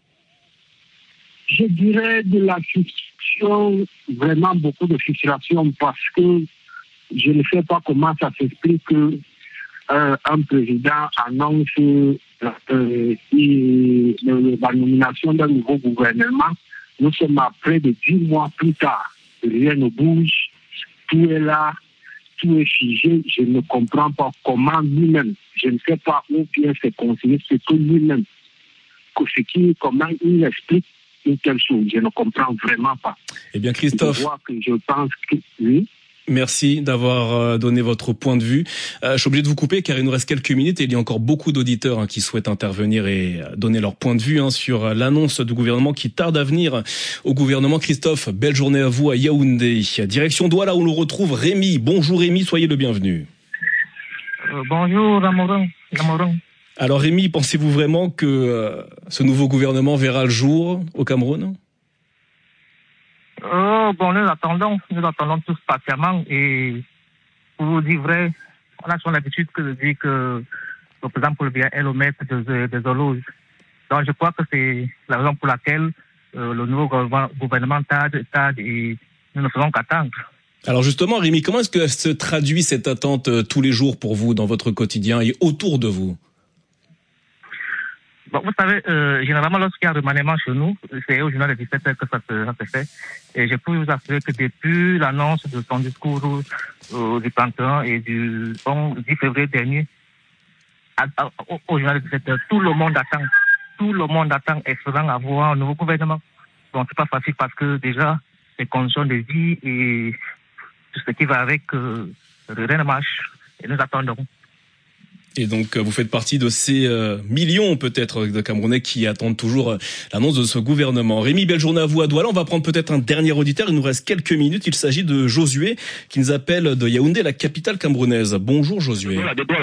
Je dirais de la frustration, vraiment beaucoup de frustration, parce que je ne sais pas comment ça s'explique que euh, un président annonce euh, euh, la nomination d'un nouveau gouvernement. Nous sommes à près de dix mois plus tard. Rien ne bouge. Tout est là. Tout est figé. Je ne comprends pas comment lui-même, je ne sais pas où bien c'est conseillé, c'est que lui-même, que ce qui, comment il explique une telle chose. Je ne comprends vraiment pas. Eh bien, Christophe. Je vois que je pense que oui. Merci d'avoir donné votre point de vue. Euh, je suis obligé de vous couper car il nous reste quelques minutes et il y a encore beaucoup d'auditeurs hein, qui souhaitent intervenir et donner leur point de vue hein, sur l'annonce du gouvernement qui tarde à venir au gouvernement. Christophe, belle journée à vous à Yaoundé. Direction Douala où l'on retrouve Rémi. Bonjour Rémi, soyez le bienvenu. Euh, bonjour Lamorin. Lamorin. Alors Rémi, pensez-vous vraiment que euh, ce nouveau gouvernement verra le jour au Cameroun ? Oh, bon, nous attendons, nous attendons tous patiemment et pour vous dire vrai, on a son habitude que de dire que le président Paul Biya est le maître des, des horloges. Donc je crois que c'est la raison pour laquelle euh, le nouveau gouvernement tarde, tarde et nous ne faisons qu'attendre. Alors justement, Rémi, comment est-ce que se traduit cette attente euh, tous les jours pour vous dans votre quotidien et autour de vous ? Bon, vous savez, euh, généralement, lorsqu'il y a un remaniement chez nous, c'est au journal de dix-sept heures que ça se, ça se fait. Et je peux vous assurer que depuis l'annonce de son discours euh, du trente et un et du dix février dernier, à, à, au, au journal de dix-sept heures, tout le monde attend. Tout le monde attend espérant avoir un nouveau gouvernement. Donc, c'est pas facile parce que déjà, les conditions de vie et tout ce qui va avec, euh, rien ne marche. Et nous attendons. Et donc, vous faites partie de ces euh, millions, peut-être, de Camerounais qui attendent toujours euh, l'annonce de ce gouvernement. Rémi, belle journée à vous à Douala. On va prendre peut-être un dernier auditeur. Il nous reste quelques minutes. Il s'agit de Josué, qui nous appelle de Yaoundé, la capitale camerounaise. Bonjour, Josué.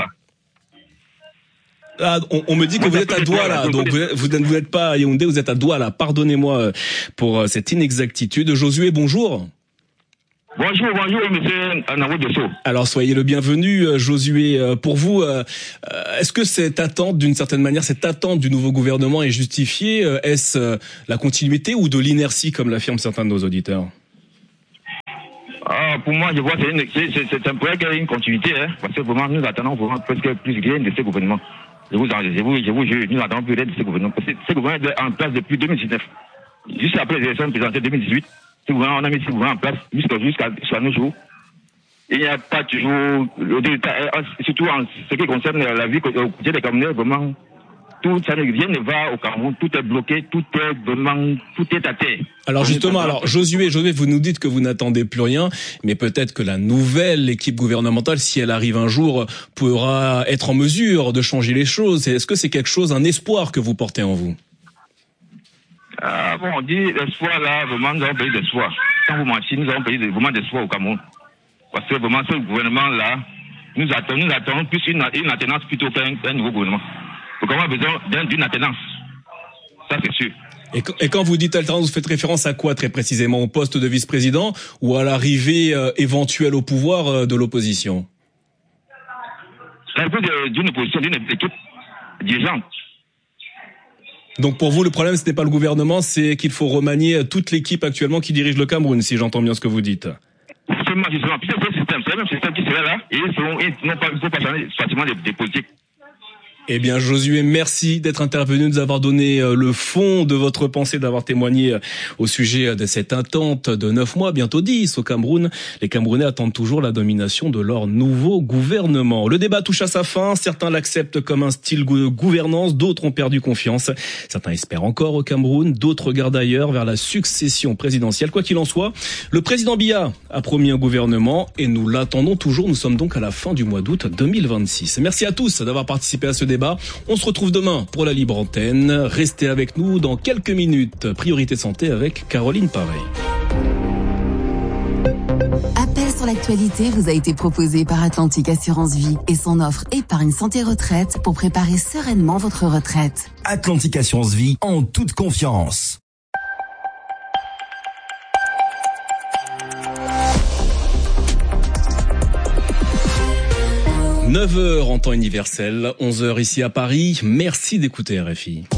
Ah, on, on me dit que vous êtes à Douala, donc vous, vous, vous n'êtes pas à Yaoundé, vous êtes à Douala. Pardonnez-moi pour cette inexactitude. Josué, bonjour. Bonjour, bonjour, monsieur Anawou Dessau. Alors, soyez le bienvenu, Josué. Pour vous, est-ce que cette attente, d'une certaine manière, cette attente du nouveau gouvernement est justifiée? Est-ce la continuité ou de l'inertie, comme l'affirment certains de nos auditeurs? Ah, pour moi, je vois que c'est, c'est, c'est un projet qui a une continuité, hein, parce que vraiment, nous attendons vraiment presque plus rien de ce gouvernement. Je vous, je vous, je vous jure, nous attendons plus rien de ce gouvernement. Parce que ce gouvernement est en place depuis deux mille dix-neuf. Juste après les élections présentées deux mille dix-huit. Si on a mis ce gouvernement en place jusqu'à, jusqu'à, jusqu'à nos jours, il n'y a pas toujours, surtout en ce qui concerne la vie au quotidien des Camerounais, vraiment, tout ça ne rien ne va au Cameroun, tout est bloqué, tout est vraiment, tout est à terre. Alors justement, alors Josué, Josué, vous nous dites que vous n'attendez plus rien, mais peut-être que la nouvelle équipe gouvernementale, si elle arrive un jour, pourra être en mesure de changer les choses. Est-ce que c'est quelque chose, un espoir que vous portez en vous? Ah bon, on dit l'espoir là, vraiment, nous avons payé d'espoir. Quand vous mentez, nous avons payé vraiment d'espoir au Cameroun. Parce que vraiment, ce gouvernement-là, nous attendons, nous attendons plus une, une alternance plutôt qu'un un nouveau gouvernement. Le Cameroun a besoin d'une alternance. Ça, c'est sûr. Et, et quand vous dites alternance, vous faites référence à quoi très précisément? Au poste de vice-président ou à l'arrivée euh, éventuelle au pouvoir euh, de l'opposition? C'est un peu d'une opposition, d'une équipe dirigeante. Donc pour vous, le problème, ce n'est pas le gouvernement, c'est qu'il faut remanier toute l'équipe actuellement qui dirige le Cameroun, si j'entends bien ce que vous dites. Justement, justement. Puis c'est le système, c'est le même système qui serait là, et ils seront, ils n'ont pas, ils ne pas changer facilement des, des politiques. Eh bien, Josué, merci d'être intervenu, de nous avoir donné le fond de votre pensée, d'avoir témoigné au sujet de cette attente de neuf mois, bientôt dix au Cameroun. Les Camerounais attendent toujours la domination de leur nouveau gouvernement. Le débat touche à sa fin. Certains l'acceptent comme un style de gouvernance, d'autres ont perdu confiance. Certains espèrent encore au Cameroun, d'autres regardent ailleurs vers la succession présidentielle. Quoi qu'il en soit, le président Biya a promis un gouvernement et nous l'attendons toujours. Nous sommes donc à la fin du mois d'août deux mille vingt-six. Merci à tous d'avoir participé à ce débat. On se retrouve demain pour la libre antenne. Restez avec nous dans quelques minutes. Priorité santé avec Caroline Pareil. Appel sur l'actualité vous a été proposé par Atlantique Assurance Vie et son offre épargne santé retraite pour préparer sereinement votre retraite. Atlantique Assurance Vie en toute confiance. neuf heures en temps universel, onze heures ici à Paris. Merci d'écouter R F I.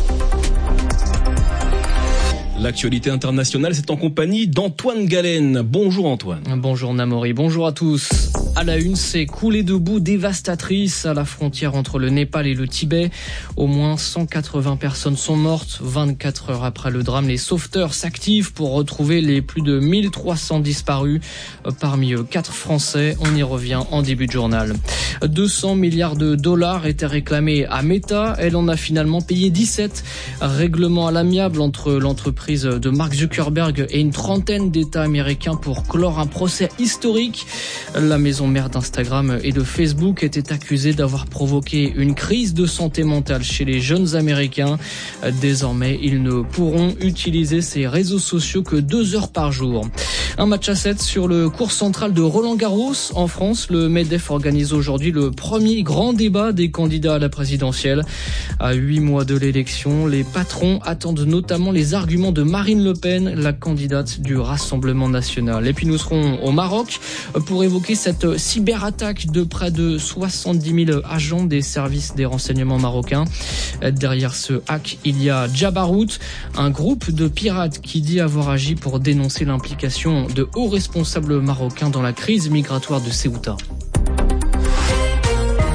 L'actualité internationale, c'est en compagnie d'Antoine Galen. Bonjour Antoine. Bonjour Namori, bonjour à tous. À la une, c'est coulée de boue dévastatrice à la frontière entre le Népal et le Tibet. Au moins cent quatre-vingts personnes sont mortes. vingt-quatre heures après le drame, les sauveteurs s'activent pour retrouver les plus de mille trois cents disparus. Parmi eux, quatre Français. On y revient en début de journal. deux cents milliards de dollars étaient réclamés à Meta. Elle en a finalement payé dix-sept. Règlement à l'amiable entre l'entreprise de Mark Zuckerberg et une trentaine d'États américains pour clore un procès historique. La maison mère d'Instagram et de Facebook était accusée d'avoir provoqué une crise de santé mentale chez les jeunes Américains. Désormais, ils ne pourront utiliser ces réseaux sociaux que deux heures par jour. Un match à sept sur le court central de Roland-Garros. En France, le MEDEF organise aujourd'hui le premier grand débat des candidats à la présidentielle. À huit mois de l'élection, les patrons attendent notamment les arguments de Marine Le Pen, la candidate du Rassemblement national. Et puis nous serons au Maroc pour évoquer cette cyberattaque de près de soixante-dix mille agents des services des renseignements marocains. Derrière ce hack, il y a Jabarout, un groupe de pirates qui dit avoir agi pour dénoncer l'implication de hauts responsables marocains dans la crise migratoire de Ceuta.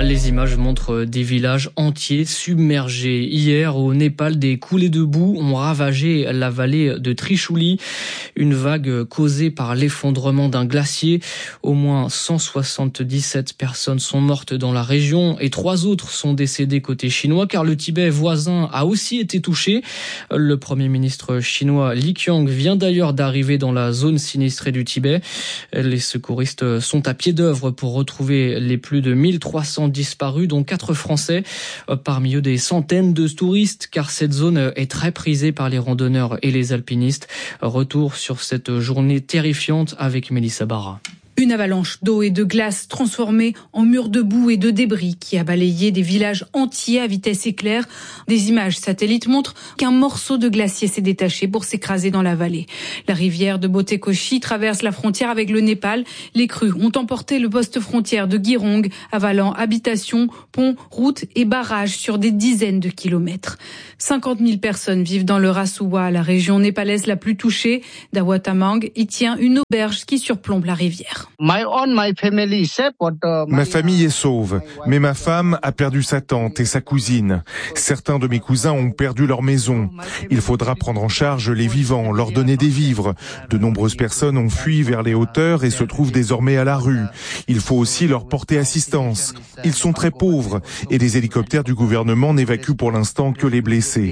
Les images montrent des villages entiers submergés. Hier, au Népal, des coulées de boue ont ravagé la vallée de Trishuli. Une vague causée par l'effondrement d'un glacier. Au moins cent soixante-dix-sept personnes sont mortes dans la région et trois autres sont décédées côté chinois car le Tibet voisin a aussi été touché. Le Premier ministre chinois Li Qiang vient d'ailleurs d'arriver dans la zone sinistrée du Tibet. Les secouristes sont à pied d'œuvre pour retrouver les plus de mille trois cents disparus, dont quatre Français. Parmi eux, des centaines de touristes, car cette zone est très prisée par les randonneurs et les alpinistes. Retour sur cette journée terrifiante avec Mélissa Barra. Une avalanche d'eau et de glace transformée en mur de boue et de débris qui a balayé des villages entiers à vitesse éclair. Des images satellites montrent qu'un morceau de glacier s'est détaché pour s'écraser dans la vallée. La rivière de Botekoshi traverse la frontière avec le Népal. Les crues ont emporté le poste frontière de Girong, avalant habitations, ponts, routes et barrages sur des dizaines de kilomètres. cinquante mille personnes vivent dans le Rasuwa, la région népalaise la plus touchée. Dawatamang y tient une auberge qui surplombe la rivière. Ma famille est sauve, mais ma femme a perdu sa tante et sa cousine. Certains de mes cousins ont perdu leur maison. Il faudra prendre en charge les vivants, leur donner des vivres. De nombreuses personnes ont fui vers les hauteurs et se trouvent désormais à la rue. Il faut aussi leur porter assistance. Ils sont très pauvres et les hélicoptères du gouvernement n'évacuent pour l'instant que les blessés.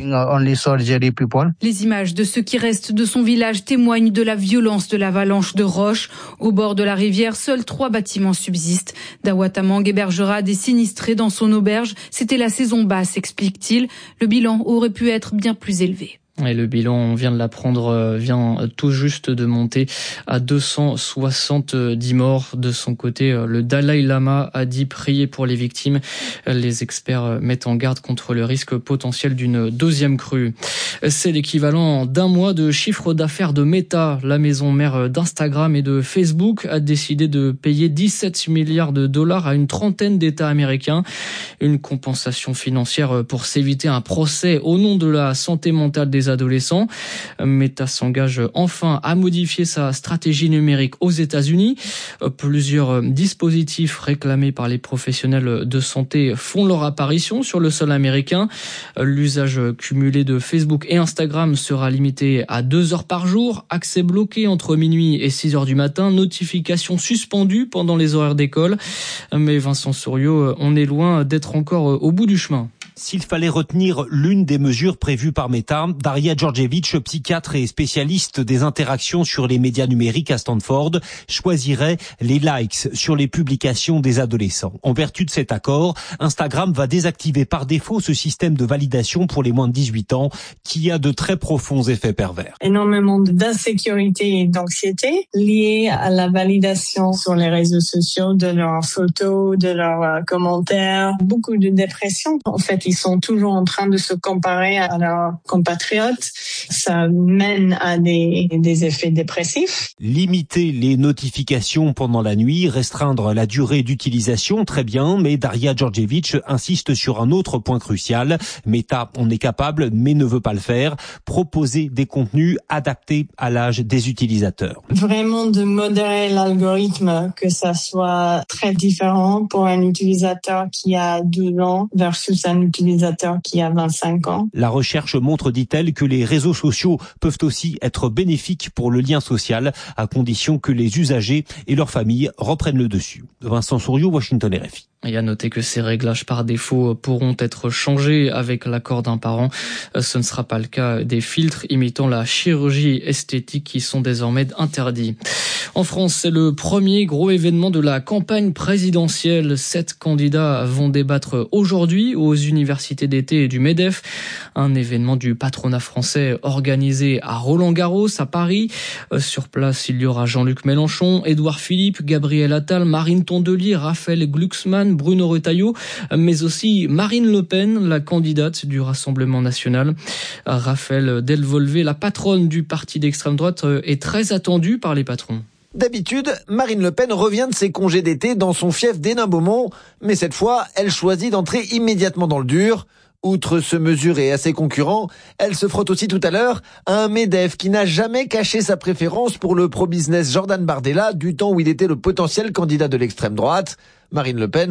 Les images de ceux qui restent de son village témoignent de la violence de l'avalanche de roches. Au bord de la rivière, seuls trois bâtiments subsistent. Dawatamang hébergera des sinistrés dans son auberge. C'était la saison basse, explique-t-il. Le bilan aurait pu être bien plus élevé. Et le bilan, on vient de l'apprendre, vient tout juste de monter à deux cent soixante-dix morts. De son côté, le Dalai Lama a dit prier pour les victimes. Les experts mettent en garde contre le risque potentiel d'une deuxième crue. C'est l'équivalent d'un mois de chiffre d'affaires de Meta. La maison mère d'Instagram et de Facebook a décidé de payer dix-sept milliards de dollars à une trentaine d'États américains. Une compensation financière pour s'éviter un procès au nom de la santé mentale des adolescents. Meta s'engage enfin à modifier sa stratégie numérique aux États-Unis. Plusieurs dispositifs réclamés par les professionnels de santé font leur apparition sur le sol américain. L'usage cumulé de Facebook et Instagram sera limité à deux heures par jour. Accès bloqué entre minuit et six heures du matin. Notifications suspendues pendant les horaires d'école. Mais Vincent Souriau, on est loin d'être encore au bout du chemin. S'il fallait retenir l'une des mesures prévues par Meta, Daria Djordjevic, psychiatre et spécialiste des interactions sur les médias numériques à Stanford, choisirait les likes sur les publications des adolescents. En vertu de cet accord, Instagram va désactiver par défaut ce système de validation pour les moins de dix-huit ans qui a de très profonds effets pervers. Énormément d'insécurité et d'anxiété liées à la validation sur les réseaux sociaux de leurs photos, de leurs commentaires, beaucoup de dépression. En fait, ils sont toujours en train de se comparer à leurs compatriotes. Ça mène à des, des effets dépressifs. Limiter les notifications pendant la nuit, restreindre la durée d'utilisation, très bien, mais Daria Djordjevic insiste sur un autre point crucial. Meta en est capable, mais ne veut pas le faire. Proposer des contenus adaptés à l'âge des utilisateurs. Vraiment de modérer l'algorithme, que ça soit très différent pour un utilisateur qui a douze ans versus un utilisateur qui a vingt-cinq ans. La recherche montre, dit-elle, que les réseaux sociaux peuvent aussi être bénéfiques pour le lien social, à condition que les usagers et leurs familles reprennent le dessus. Vincent Souriau, Washington R F I. Et à noter que ces réglages par défaut pourront être changés avec l'accord d'un parent. Ce ne sera pas le cas des filtres imitant la chirurgie esthétique qui sont désormais interdits. En France, c'est le premier gros événement de la campagne présidentielle. Sept candidats vont débattre aujourd'hui aux universités d'été du MEDEF. Un événement du patronat français organisé à Roland-Garros, à Paris. Sur place, il y aura Jean-Luc Mélenchon, Édouard Philippe, Gabriel Attal, Marine Tondelier, Raphaël Glucksmann, Bruno Retailleau, mais aussi Marine Le Pen, la candidate du Rassemblement national. Raphaël Delvolvé, la patronne du parti d'extrême droite, est très attendue par les patrons. D'habitude, Marine Le Pen revient de ses congés d'été dans son fief d'Hénin-Beaumont, mais cette fois, elle choisit d'entrer immédiatement dans le dur. Outre se mesurer à ses concurrents, elle se frotte aussi tout à l'heure à un MEDEF qui n'a jamais caché sa préférence pour le pro-business Jordan Bardella du temps où il était le potentiel candidat de l'extrême droite. Marine Le Pen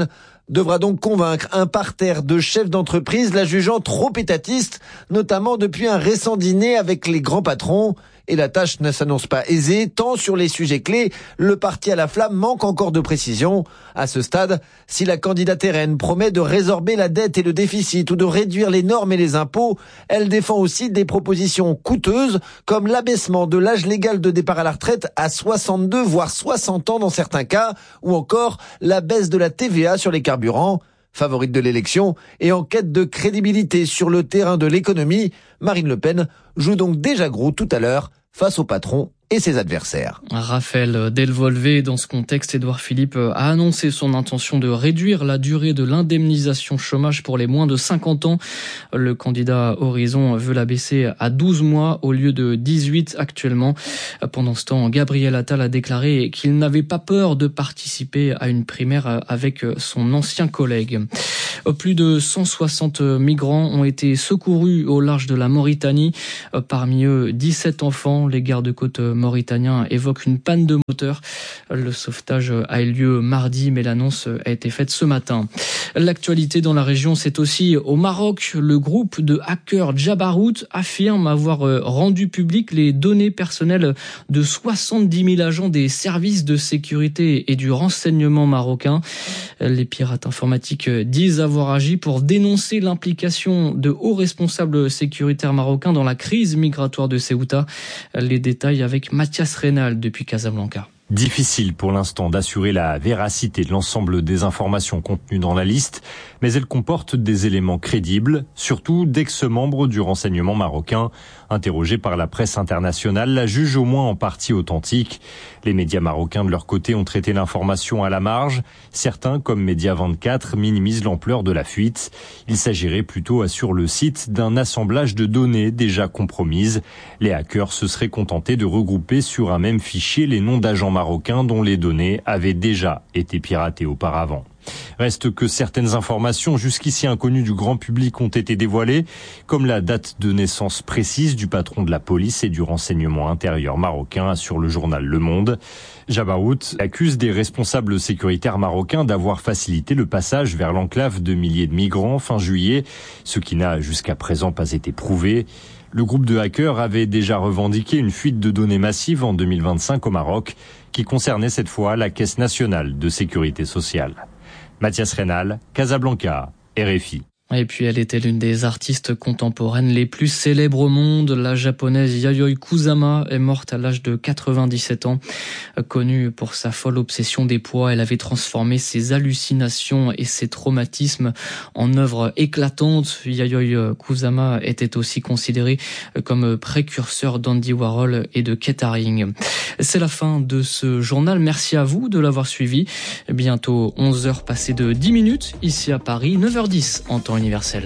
devra donc convaincre un parterre de chefs d'entreprise la jugeant trop étatiste, notamment depuis un récent dîner avec les grands patrons. Et la tâche ne s'annonce pas aisée, tant sur les sujets clés, le parti à la flamme manque encore de précision. À ce stade, si la candidate R N promet de résorber la dette et le déficit ou de réduire les normes et les impôts, elle défend aussi des propositions coûteuses, comme l'abaissement de l'âge légal de départ à la retraite à soixante-deux voire soixante ans dans certains cas, ou encore la baisse de la T V A sur les carburants. Favorite de l'élection et en quête de crédibilité sur le terrain de l'économie, Marine Le Pen joue donc déjà gros tout à l'heure face au patron et ses adversaires. Raphaël Delvolvé, dans ce contexte, Édouard Philippe a annoncé son intention de réduire la durée de l'indemnisation chômage pour les moins de cinquante ans. Le candidat Horizon veut la baisser à douze mois au lieu de dix-huit actuellement. Pendant ce temps, Gabriel Attal a déclaré qu'il n'avait pas peur de participer à une primaire avec son ancien collègue. Plus de cent soixante migrants ont été secourus au large de la Mauritanie. Parmi eux, dix-sept enfants. Les gardes-côtes mauritaniens évoquent une panne de moteur. Le sauvetage a eu lieu mardi, mais l'annonce a été faite ce matin. L'actualité dans la région, c'est aussi au Maroc. Le groupe de hackers Jabarout affirme avoir rendu public les données personnelles de soixante-dix mille agents des services de sécurité et du renseignement marocain. Les pirates informatiques disent avoir agi pour dénoncer l'implication de hauts responsables sécuritaires marocains dans la crise migratoire de Ceuta. Les détails avec Mathias Reynal depuis Casablanca. Difficile pour l'instant d'assurer la véracité de l'ensemble des informations contenues dans la liste, mais elle comporte des éléments crédibles, surtout d'ex-membres du renseignement marocain. Interrogés par la presse internationale, la juge au moins en partie authentique. Les médias marocains de leur côté ont traité l'information à la marge. Certains, comme Média vingt-quatre, minimisent l'ampleur de la fuite. Il s'agirait plutôt, assure le site, d'un assemblage de données déjà compromises. Les hackers se seraient contentés de regrouper sur un même fichier les noms d'agents marocains dont les données avaient déjà été piratées auparavant. Reste que certaines informations jusqu'ici inconnues du grand public ont été dévoilées, comme la date de naissance précise du patron de la police et du renseignement intérieur marocain, assure le journal Le Monde. Jabarout accuse des responsables sécuritaires marocains d'avoir facilité le passage vers l'enclave de milliers de migrants fin juillet, ce qui n'a jusqu'à présent pas été prouvé. Le groupe de hackers avait déjà revendiqué une fuite de données massive en deux mille vingt-cinq au Maroc, qui concernait cette fois la Caisse nationale de sécurité sociale. Mathias Reynal, Casablanca, R F I. Et puis elle était l'une des artistes contemporaines les plus célèbres au monde. La japonaise Yayoi Kusama est morte à l'âge de quatre-vingt-dix-sept ans. Connue pour sa folle obsession des poids, elle avait transformé ses hallucinations et ses traumatismes en œuvres éclatantes. Yayoi Kusama était aussi considérée comme précurseur d'Andy Warhol et de Keith Haring. C'est la fin de ce journal. Merci à vous de l'avoir suivi. Bientôt onze heures passées de dix minutes ici à Paris, neuf heures dix en temps universel.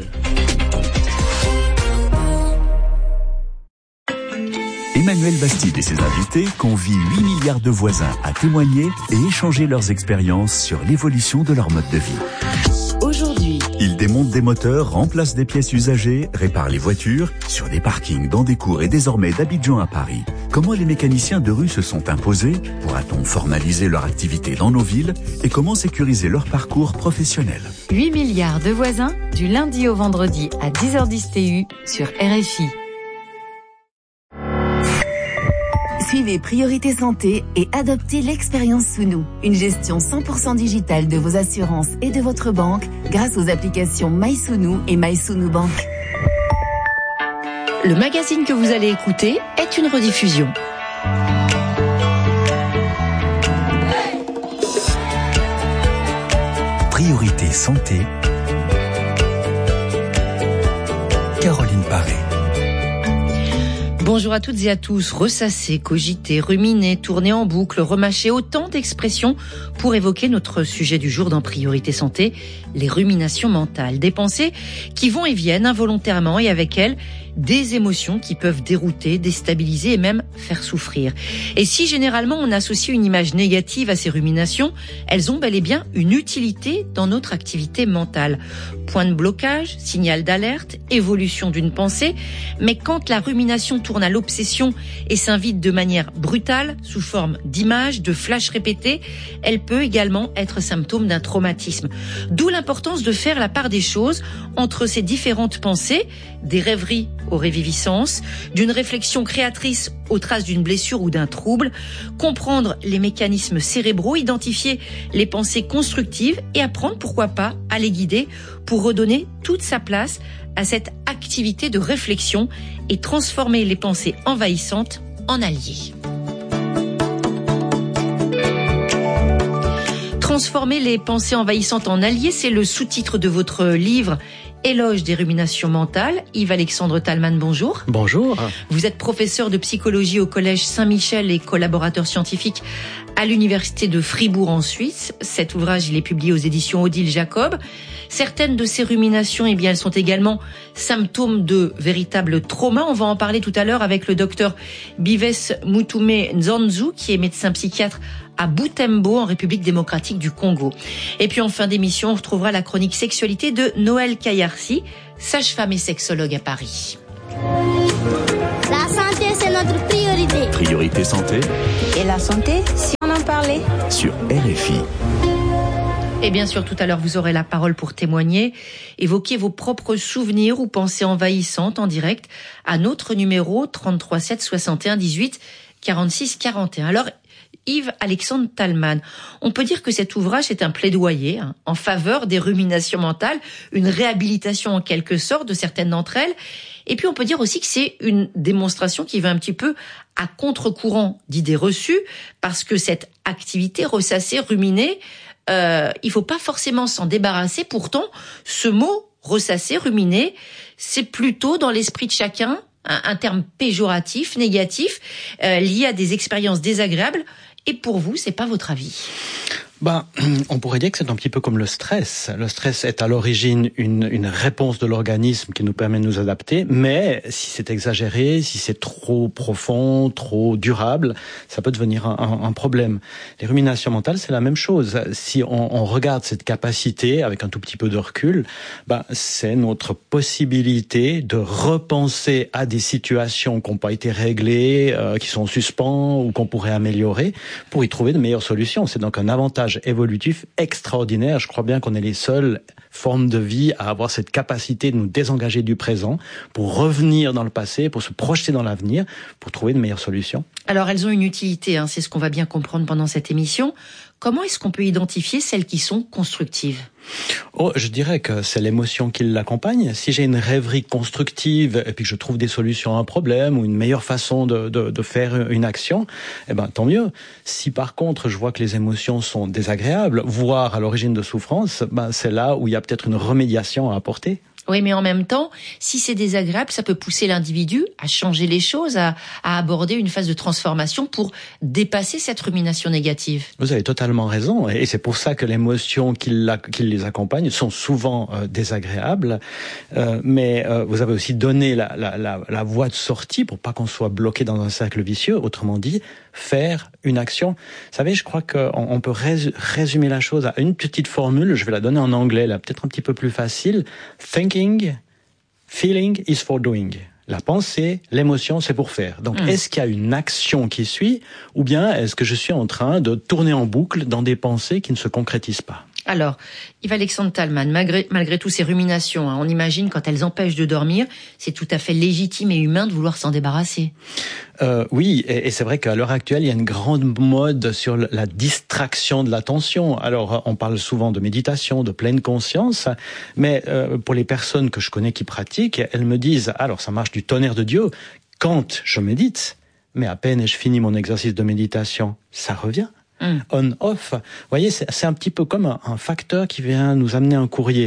Emmanuel Bastide et ses invités convient huit milliards de voisins à témoigner et échanger leurs expériences sur l'évolution de leur mode de vie. Aujourd'hui, ils démontent des moteurs, remplacent des pièces usagées, réparent les voitures, sur des parkings, dans des cours et désormais d'Abidjan à Paris. Comment les mécaniciens de rue se sont imposés? Pourra-t-on formaliser leur activité dans nos villes? Et comment sécuriser leur parcours professionnel? huit milliards de voisins, du lundi au vendredi à dix heures dix T U sur R F I. Suivez Priorité Santé et adoptez l'expérience Sounou, une gestion cent pour cent digitale de vos assurances et de votre banque grâce aux applications MySounou et MySounou Bank. Le magazine que vous allez écouter est une rediffusion. Priorité Santé, Caroline Paré. Bonjour à toutes et à tous. Ressasser, cogiter, ruminer, tourner en boucle, remâcher, autant d'expressions pour évoquer notre sujet du jour dans Priorité Santé, les ruminations mentales. Des pensées qui vont et viennent involontairement et avec elles, des émotions qui peuvent dérouter, déstabiliser et même faire souffrir. Et si généralement on associe une image négative à ces ruminations, elles ont bel et bien une utilité dans notre activité mentale. Point de blocage, signal d'alerte, évolution d'une pensée, mais quand la rumination tourne à l'obsession et s'invite de manière brutale, sous forme d'images, de flashs répétés, elle peut également être symptôme d'un traumatisme. D'où l'importance de faire la part des choses entre ces différentes pensées, des rêveries aux réviviscences, d'une réflexion créatrice aux traces d'une blessure ou d'un trouble, comprendre les mécanismes cérébraux, identifier les pensées constructives et apprendre, pourquoi pas, à les guider pour redonner toute sa place à cette activité de réflexion et transformer les pensées envahissantes en alliés. Transformer les pensées envahissantes en alliés, c'est le sous-titre de votre livre Éloge des ruminations mentales. Yves-Alexandre Talman, bonjour. Bonjour. Vous êtes professeur de psychologie au Collège Saint-Michel et collaborateur scientifique à l'Université de Fribourg en Suisse. Cet ouvrage, il est publié aux éditions Odile Jacob. Certaines de ces ruminations, eh bien, elles sont également symptômes de véritables traumas. On va en parler tout à l'heure avec le docteur Bives Mutume Nzanzu, qui est médecin psychiatre à Butembo, en République démocratique du Congo. Et puis en fin d'émission, on retrouvera la chronique sexualité de Noël Kayarsi, sage-femme et sexologue à Paris. La santé, c'est notre priorité. Priorité santé. Et la santé, si on en parlait. Sur R F I. Et bien sûr, tout à l'heure, vous aurez la parole pour témoigner, évoquer vos propres souvenirs ou pensées envahissantes en direct à notre numéro trente-trois sept soixante et un dix-huit quarante-six quarante et un. Alors, Yves-Alexandre Talman, on peut dire que cet ouvrage est un plaidoyer hein, en faveur des ruminations mentales, une réhabilitation en quelque sorte de certaines d'entre elles. Et puis on peut dire aussi que c'est une démonstration qui va un petit peu à contre-courant d'idées reçues, parce que cette activité ressasser, ruminer, euh, il faut pas forcément s'en débarrasser. Pourtant, ce mot ressasser, ruminer, c'est plutôt dans l'esprit de chacun un, un terme péjoratif, négatif, euh, lié à des expériences désagréables. Et pour vous, c'est pas votre avis? Ben, on pourrait dire que c'est un petit peu comme le stress. Le stress est à l'origine une, une réponse de l'organisme qui nous permet de nous adapter, mais si c'est exagéré, si c'est trop profond, trop durable, ça peut devenir un, un, un problème. Les ruminations mentales, c'est la même chose. Si on, on regarde cette capacité avec un tout petit peu de recul, ben, c'est notre possibilité de repenser à des situations qui n'ont pas été réglées, euh, qui sont en suspens ou qu'on pourrait améliorer pour y trouver de meilleures solutions. C'est donc un avantage évolutif extraordinaire. Je crois bien qu'on est les seules formes de vie à avoir cette capacité de nous désengager du présent pour revenir dans le passé, pour se projeter dans l'avenir, pour trouver de meilleures solutions. Alors, elles ont une utilité, hein, c'est ce qu'on va bien comprendre pendant cette émission. Comment est-ce qu'on peut identifier celles qui sont constructives ? Oh, je dirais que c'est l'émotion qui l'accompagne. Si j'ai une rêverie constructive et puis que je trouve des solutions à un problème ou une meilleure façon de, de, de faire une action, eh ben tant mieux. Si par contre je vois que les émotions sont désagréables, voire à l'origine de souffrance, ben c'est là où il y a peut-être une remédiation à apporter. Oui, mais en même temps, si c'est désagréable, ça peut pousser l'individu à changer les choses, à, à aborder une phase de transformation pour dépasser cette rumination négative. Vous avez totalement raison, et c'est pour ça que les émotions qui, la, qui les accompagnent sont souvent euh, désagréables, euh, mais euh, vous avez aussi donné la, la, la, la voie de sortie pour pas qu'on soit bloqué dans un cercle vicieux, autrement dit, faire une action. Vous savez, je crois qu'on on peut résumer la chose à une petite formule, je vais la donner en anglais, là, peut-être un petit peu plus facile. Thinking, feeling is for doing. La pensée, l'émotion, c'est pour faire. Donc, mmh. est-ce qu'il y a une action qui suit, ou bien est-ce que je suis en train de tourner en boucle dans des pensées qui ne se concrétisent pas ? Alors, Yves-Alexandre Talman, malgré, malgré toutes ces ruminations, hein, on imagine quand elles empêchent de dormir, c'est tout à fait légitime et humain de vouloir s'en débarrasser. Euh, oui, et, et c'est vrai qu'à l'heure actuelle, il y a une grande mode sur la distraction de l'attention. Alors, on parle souvent de méditation, de pleine conscience, mais euh, pour les personnes que je connais qui pratiquent, elles me disent, alors ça marche du tonnerre de Dieu, quand je médite, mais à peine ai-je fini mon exercice de méditation, ça revient. Mm. On-off. Vous voyez, c'est, c'est un petit peu comme un, un facteur qui vient nous amener un courrier.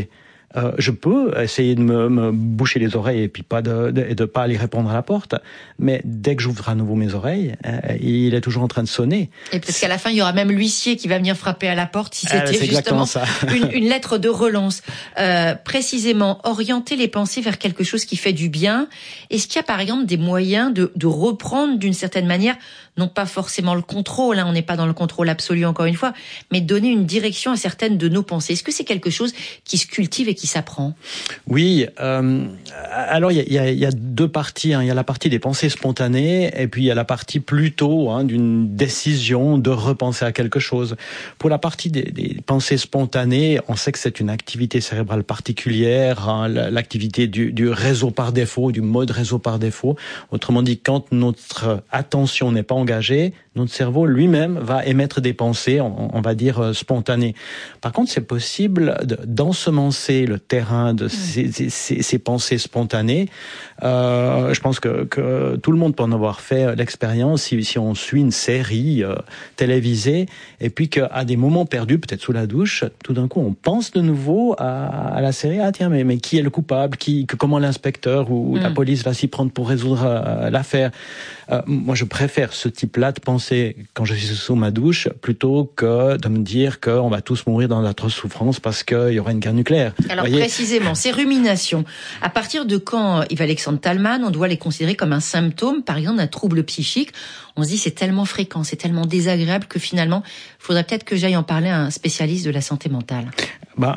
Euh, je peux essayer de me, me boucher les oreilles et puis pas de, de, de pas aller répondre à la porte, mais dès que j'ouvre à nouveau mes oreilles, euh, il est toujours en train de sonner. Et peut-être qu'à la fin, il y aura même l'huissier qui va venir frapper à la porte si c'était euh, justement ça. une, une lettre de relance. Euh, précisément, orienter les pensées vers quelque chose qui fait du bien. Est-ce qu'il y a par exemple des moyens de, de reprendre d'une certaine manière, non pas forcément le contrôle, hein, on n'est pas dans le contrôle absolu encore une fois, mais donner une direction à certaines de nos pensées. Est-ce que c'est quelque chose qui se cultive et qui s'apprend? Oui, euh, alors il y a, y a deux parties. Hein. Il y a la partie des pensées spontanées et puis il y a la partie plutôt hein, d'une décision de repenser à quelque chose. Pour la partie des, des pensées spontanées, on sait que c'est une activité cérébrale particulière, hein, l'activité du, du réseau par défaut, du mode réseau par défaut. Autrement dit, quand notre attention n'est pas engagée, notre cerveau lui-même va émettre des pensées, on, on va dire, spontanées. Par contre, c'est possible de, d'ensemencer le terrain de ces, ces, ces pensées spontanées. Euh, je pense que, que tout le monde peut en avoir fait l'expérience si, si on suit une série euh, télévisée et puis qu'à des moments perdus, peut-être sous la douche, tout d'un coup, on pense de nouveau à, à la série. Ah tiens, mais, mais qui est le coupable? Qui, que, comment l'inspecteur ou, ou mm. la police va s'y prendre pour résoudre euh, l'affaire? Euh, moi, je préfère ce type-là de pensée quand je suis sous ma douche plutôt que de me dire qu'on va tous mourir dans d'atroces souffrances parce qu'il y aura une guerre nucléaire. Alors Voyez précisément, ces ruminations, à partir de quand, Yves-Alexandre Talman, on doit les considérer comme un symptôme, par exemple, d'un trouble psychique? On se dit c'est tellement fréquent, c'est tellement désagréable que finalement, il faudrait peut-être que j'aille en parler à un spécialiste de la santé mentale. Ben,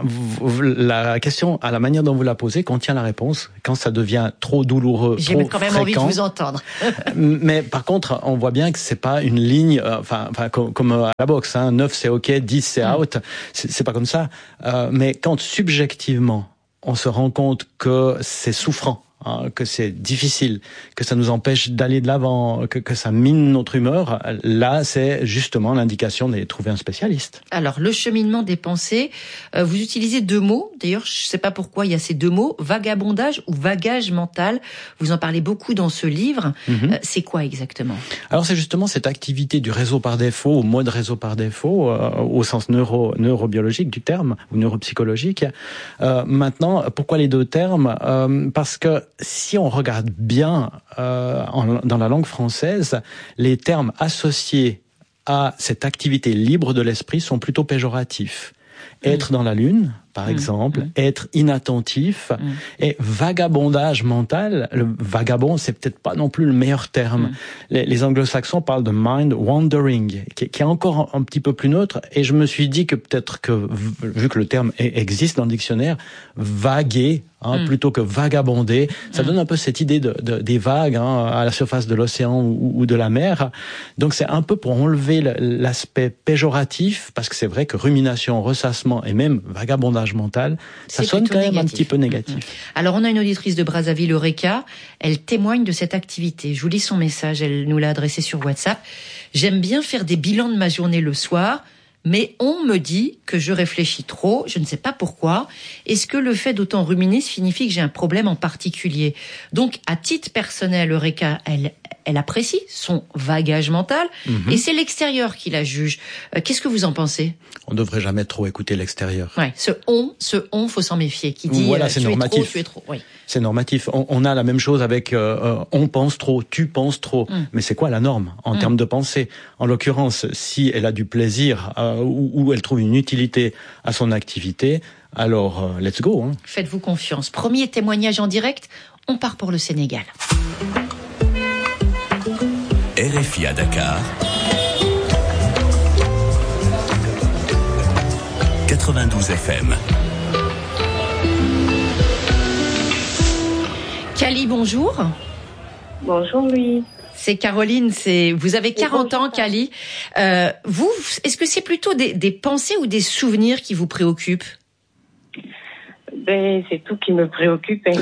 la question, à la manière dont vous la posez, contient la réponse. Quand ça devient trop douloureux, J'ai trop quand même fréquent, envie de vous entendre. Mais par contre, on voit bien que c'est pas une ligne, euh, enfin, enfin comme, comme à la boxe, hein, neuf c'est ok, dix c'est out. C'est, c'est pas comme ça. Euh, mais quand subjectivement, on se rend compte que c'est souffrant, hein, que c'est difficile, que ça nous empêche d'aller de l'avant, que, que ça mine notre humeur, là, c'est justement l'indication d'aller trouver un spécialiste. Alors, le cheminement des pensées, euh, vous utilisez deux mots. D'ailleurs, je ne sais pas pourquoi il y a ces deux mots, vagabondage ou vagage mental. Vous en parlez beaucoup dans ce livre. Mm-hmm. Euh, c'est quoi exactement? Alors, c'est justement cette activité du réseau par défaut, au mode réseau par défaut, euh, au sens neuro, neurobiologique du terme, ou neuropsychologique. Euh, maintenant, pourquoi les deux termes? euh, Parce que si on regarde bien euh, en, dans la langue française, les termes associés à cette activité libre de l'esprit sont plutôt péjoratifs. Mmh. Être dans la lune, par mmh. exemple, mmh. être inattentif, mmh. et vagabondage mental. Le vagabond, c'est peut-être pas non plus le meilleur terme. Mmh. Les, les anglo-saxons parlent de mind wandering, qui, qui est encore un, un petit peu plus neutre. Et je me suis dit que peut-être que, vu que le terme existe dans le dictionnaire, vaguer, Hein, mmh. plutôt que vagabonder, ça mmh. donne un peu cette idée de, de des vagues hein, à la surface de l'océan ou, ou de la mer. Donc c'est un peu pour enlever l'aspect péjoratif, parce que c'est vrai que rumination, ressassement et même vagabondage mental, ça sonne quand même négatif. Un petit peu négatif. Mmh. Alors on a une auditrice de Brazzaville, Eureka, elle témoigne de cette activité. Je vous lis son message, elle nous l'a adressé sur WhatsApp. J'aime bien faire des bilans de ma journée le soir, mais on me dit que je réfléchis trop, je ne sais pas pourquoi. Est-ce que le fait d'autant ruminer signifie que j'ai un problème en particulier? Donc, à titre personnel, Eureka, elle, elle apprécie son vagage mental, mmh. et c'est l'extérieur qui la juge. Euh, qu'est-ce que vous en pensez? On devrait jamais trop écouter l'extérieur. Ouais, ce on, ce on, faut s'en méfier. Qui dit voilà, euh, c'est tu normatif. es trop, tu es trop. Oui. C'est normatif. On, on a la même chose avec euh, on pense trop, tu penses trop. Mmh. Mais c'est quoi la norme en mmh. termes de pensée? En l'occurrence, si elle a du plaisir euh, ou, ou elle trouve une utilité à son activité, alors euh, let's go. Hein. Faites-vous confiance. Premier témoignage en direct, on part pour le Sénégal. R F I à Dakar, quatre-vingt-douze F M. Cali, bonjour. Bonjour Louis. C'est Caroline, c'est vous avez quarante ans, Cali. Euh, vous, est-ce que c'est plutôt des, des pensées ou des souvenirs qui vous préoccupent? Ben, c'est tout qui me préoccupe. Hein.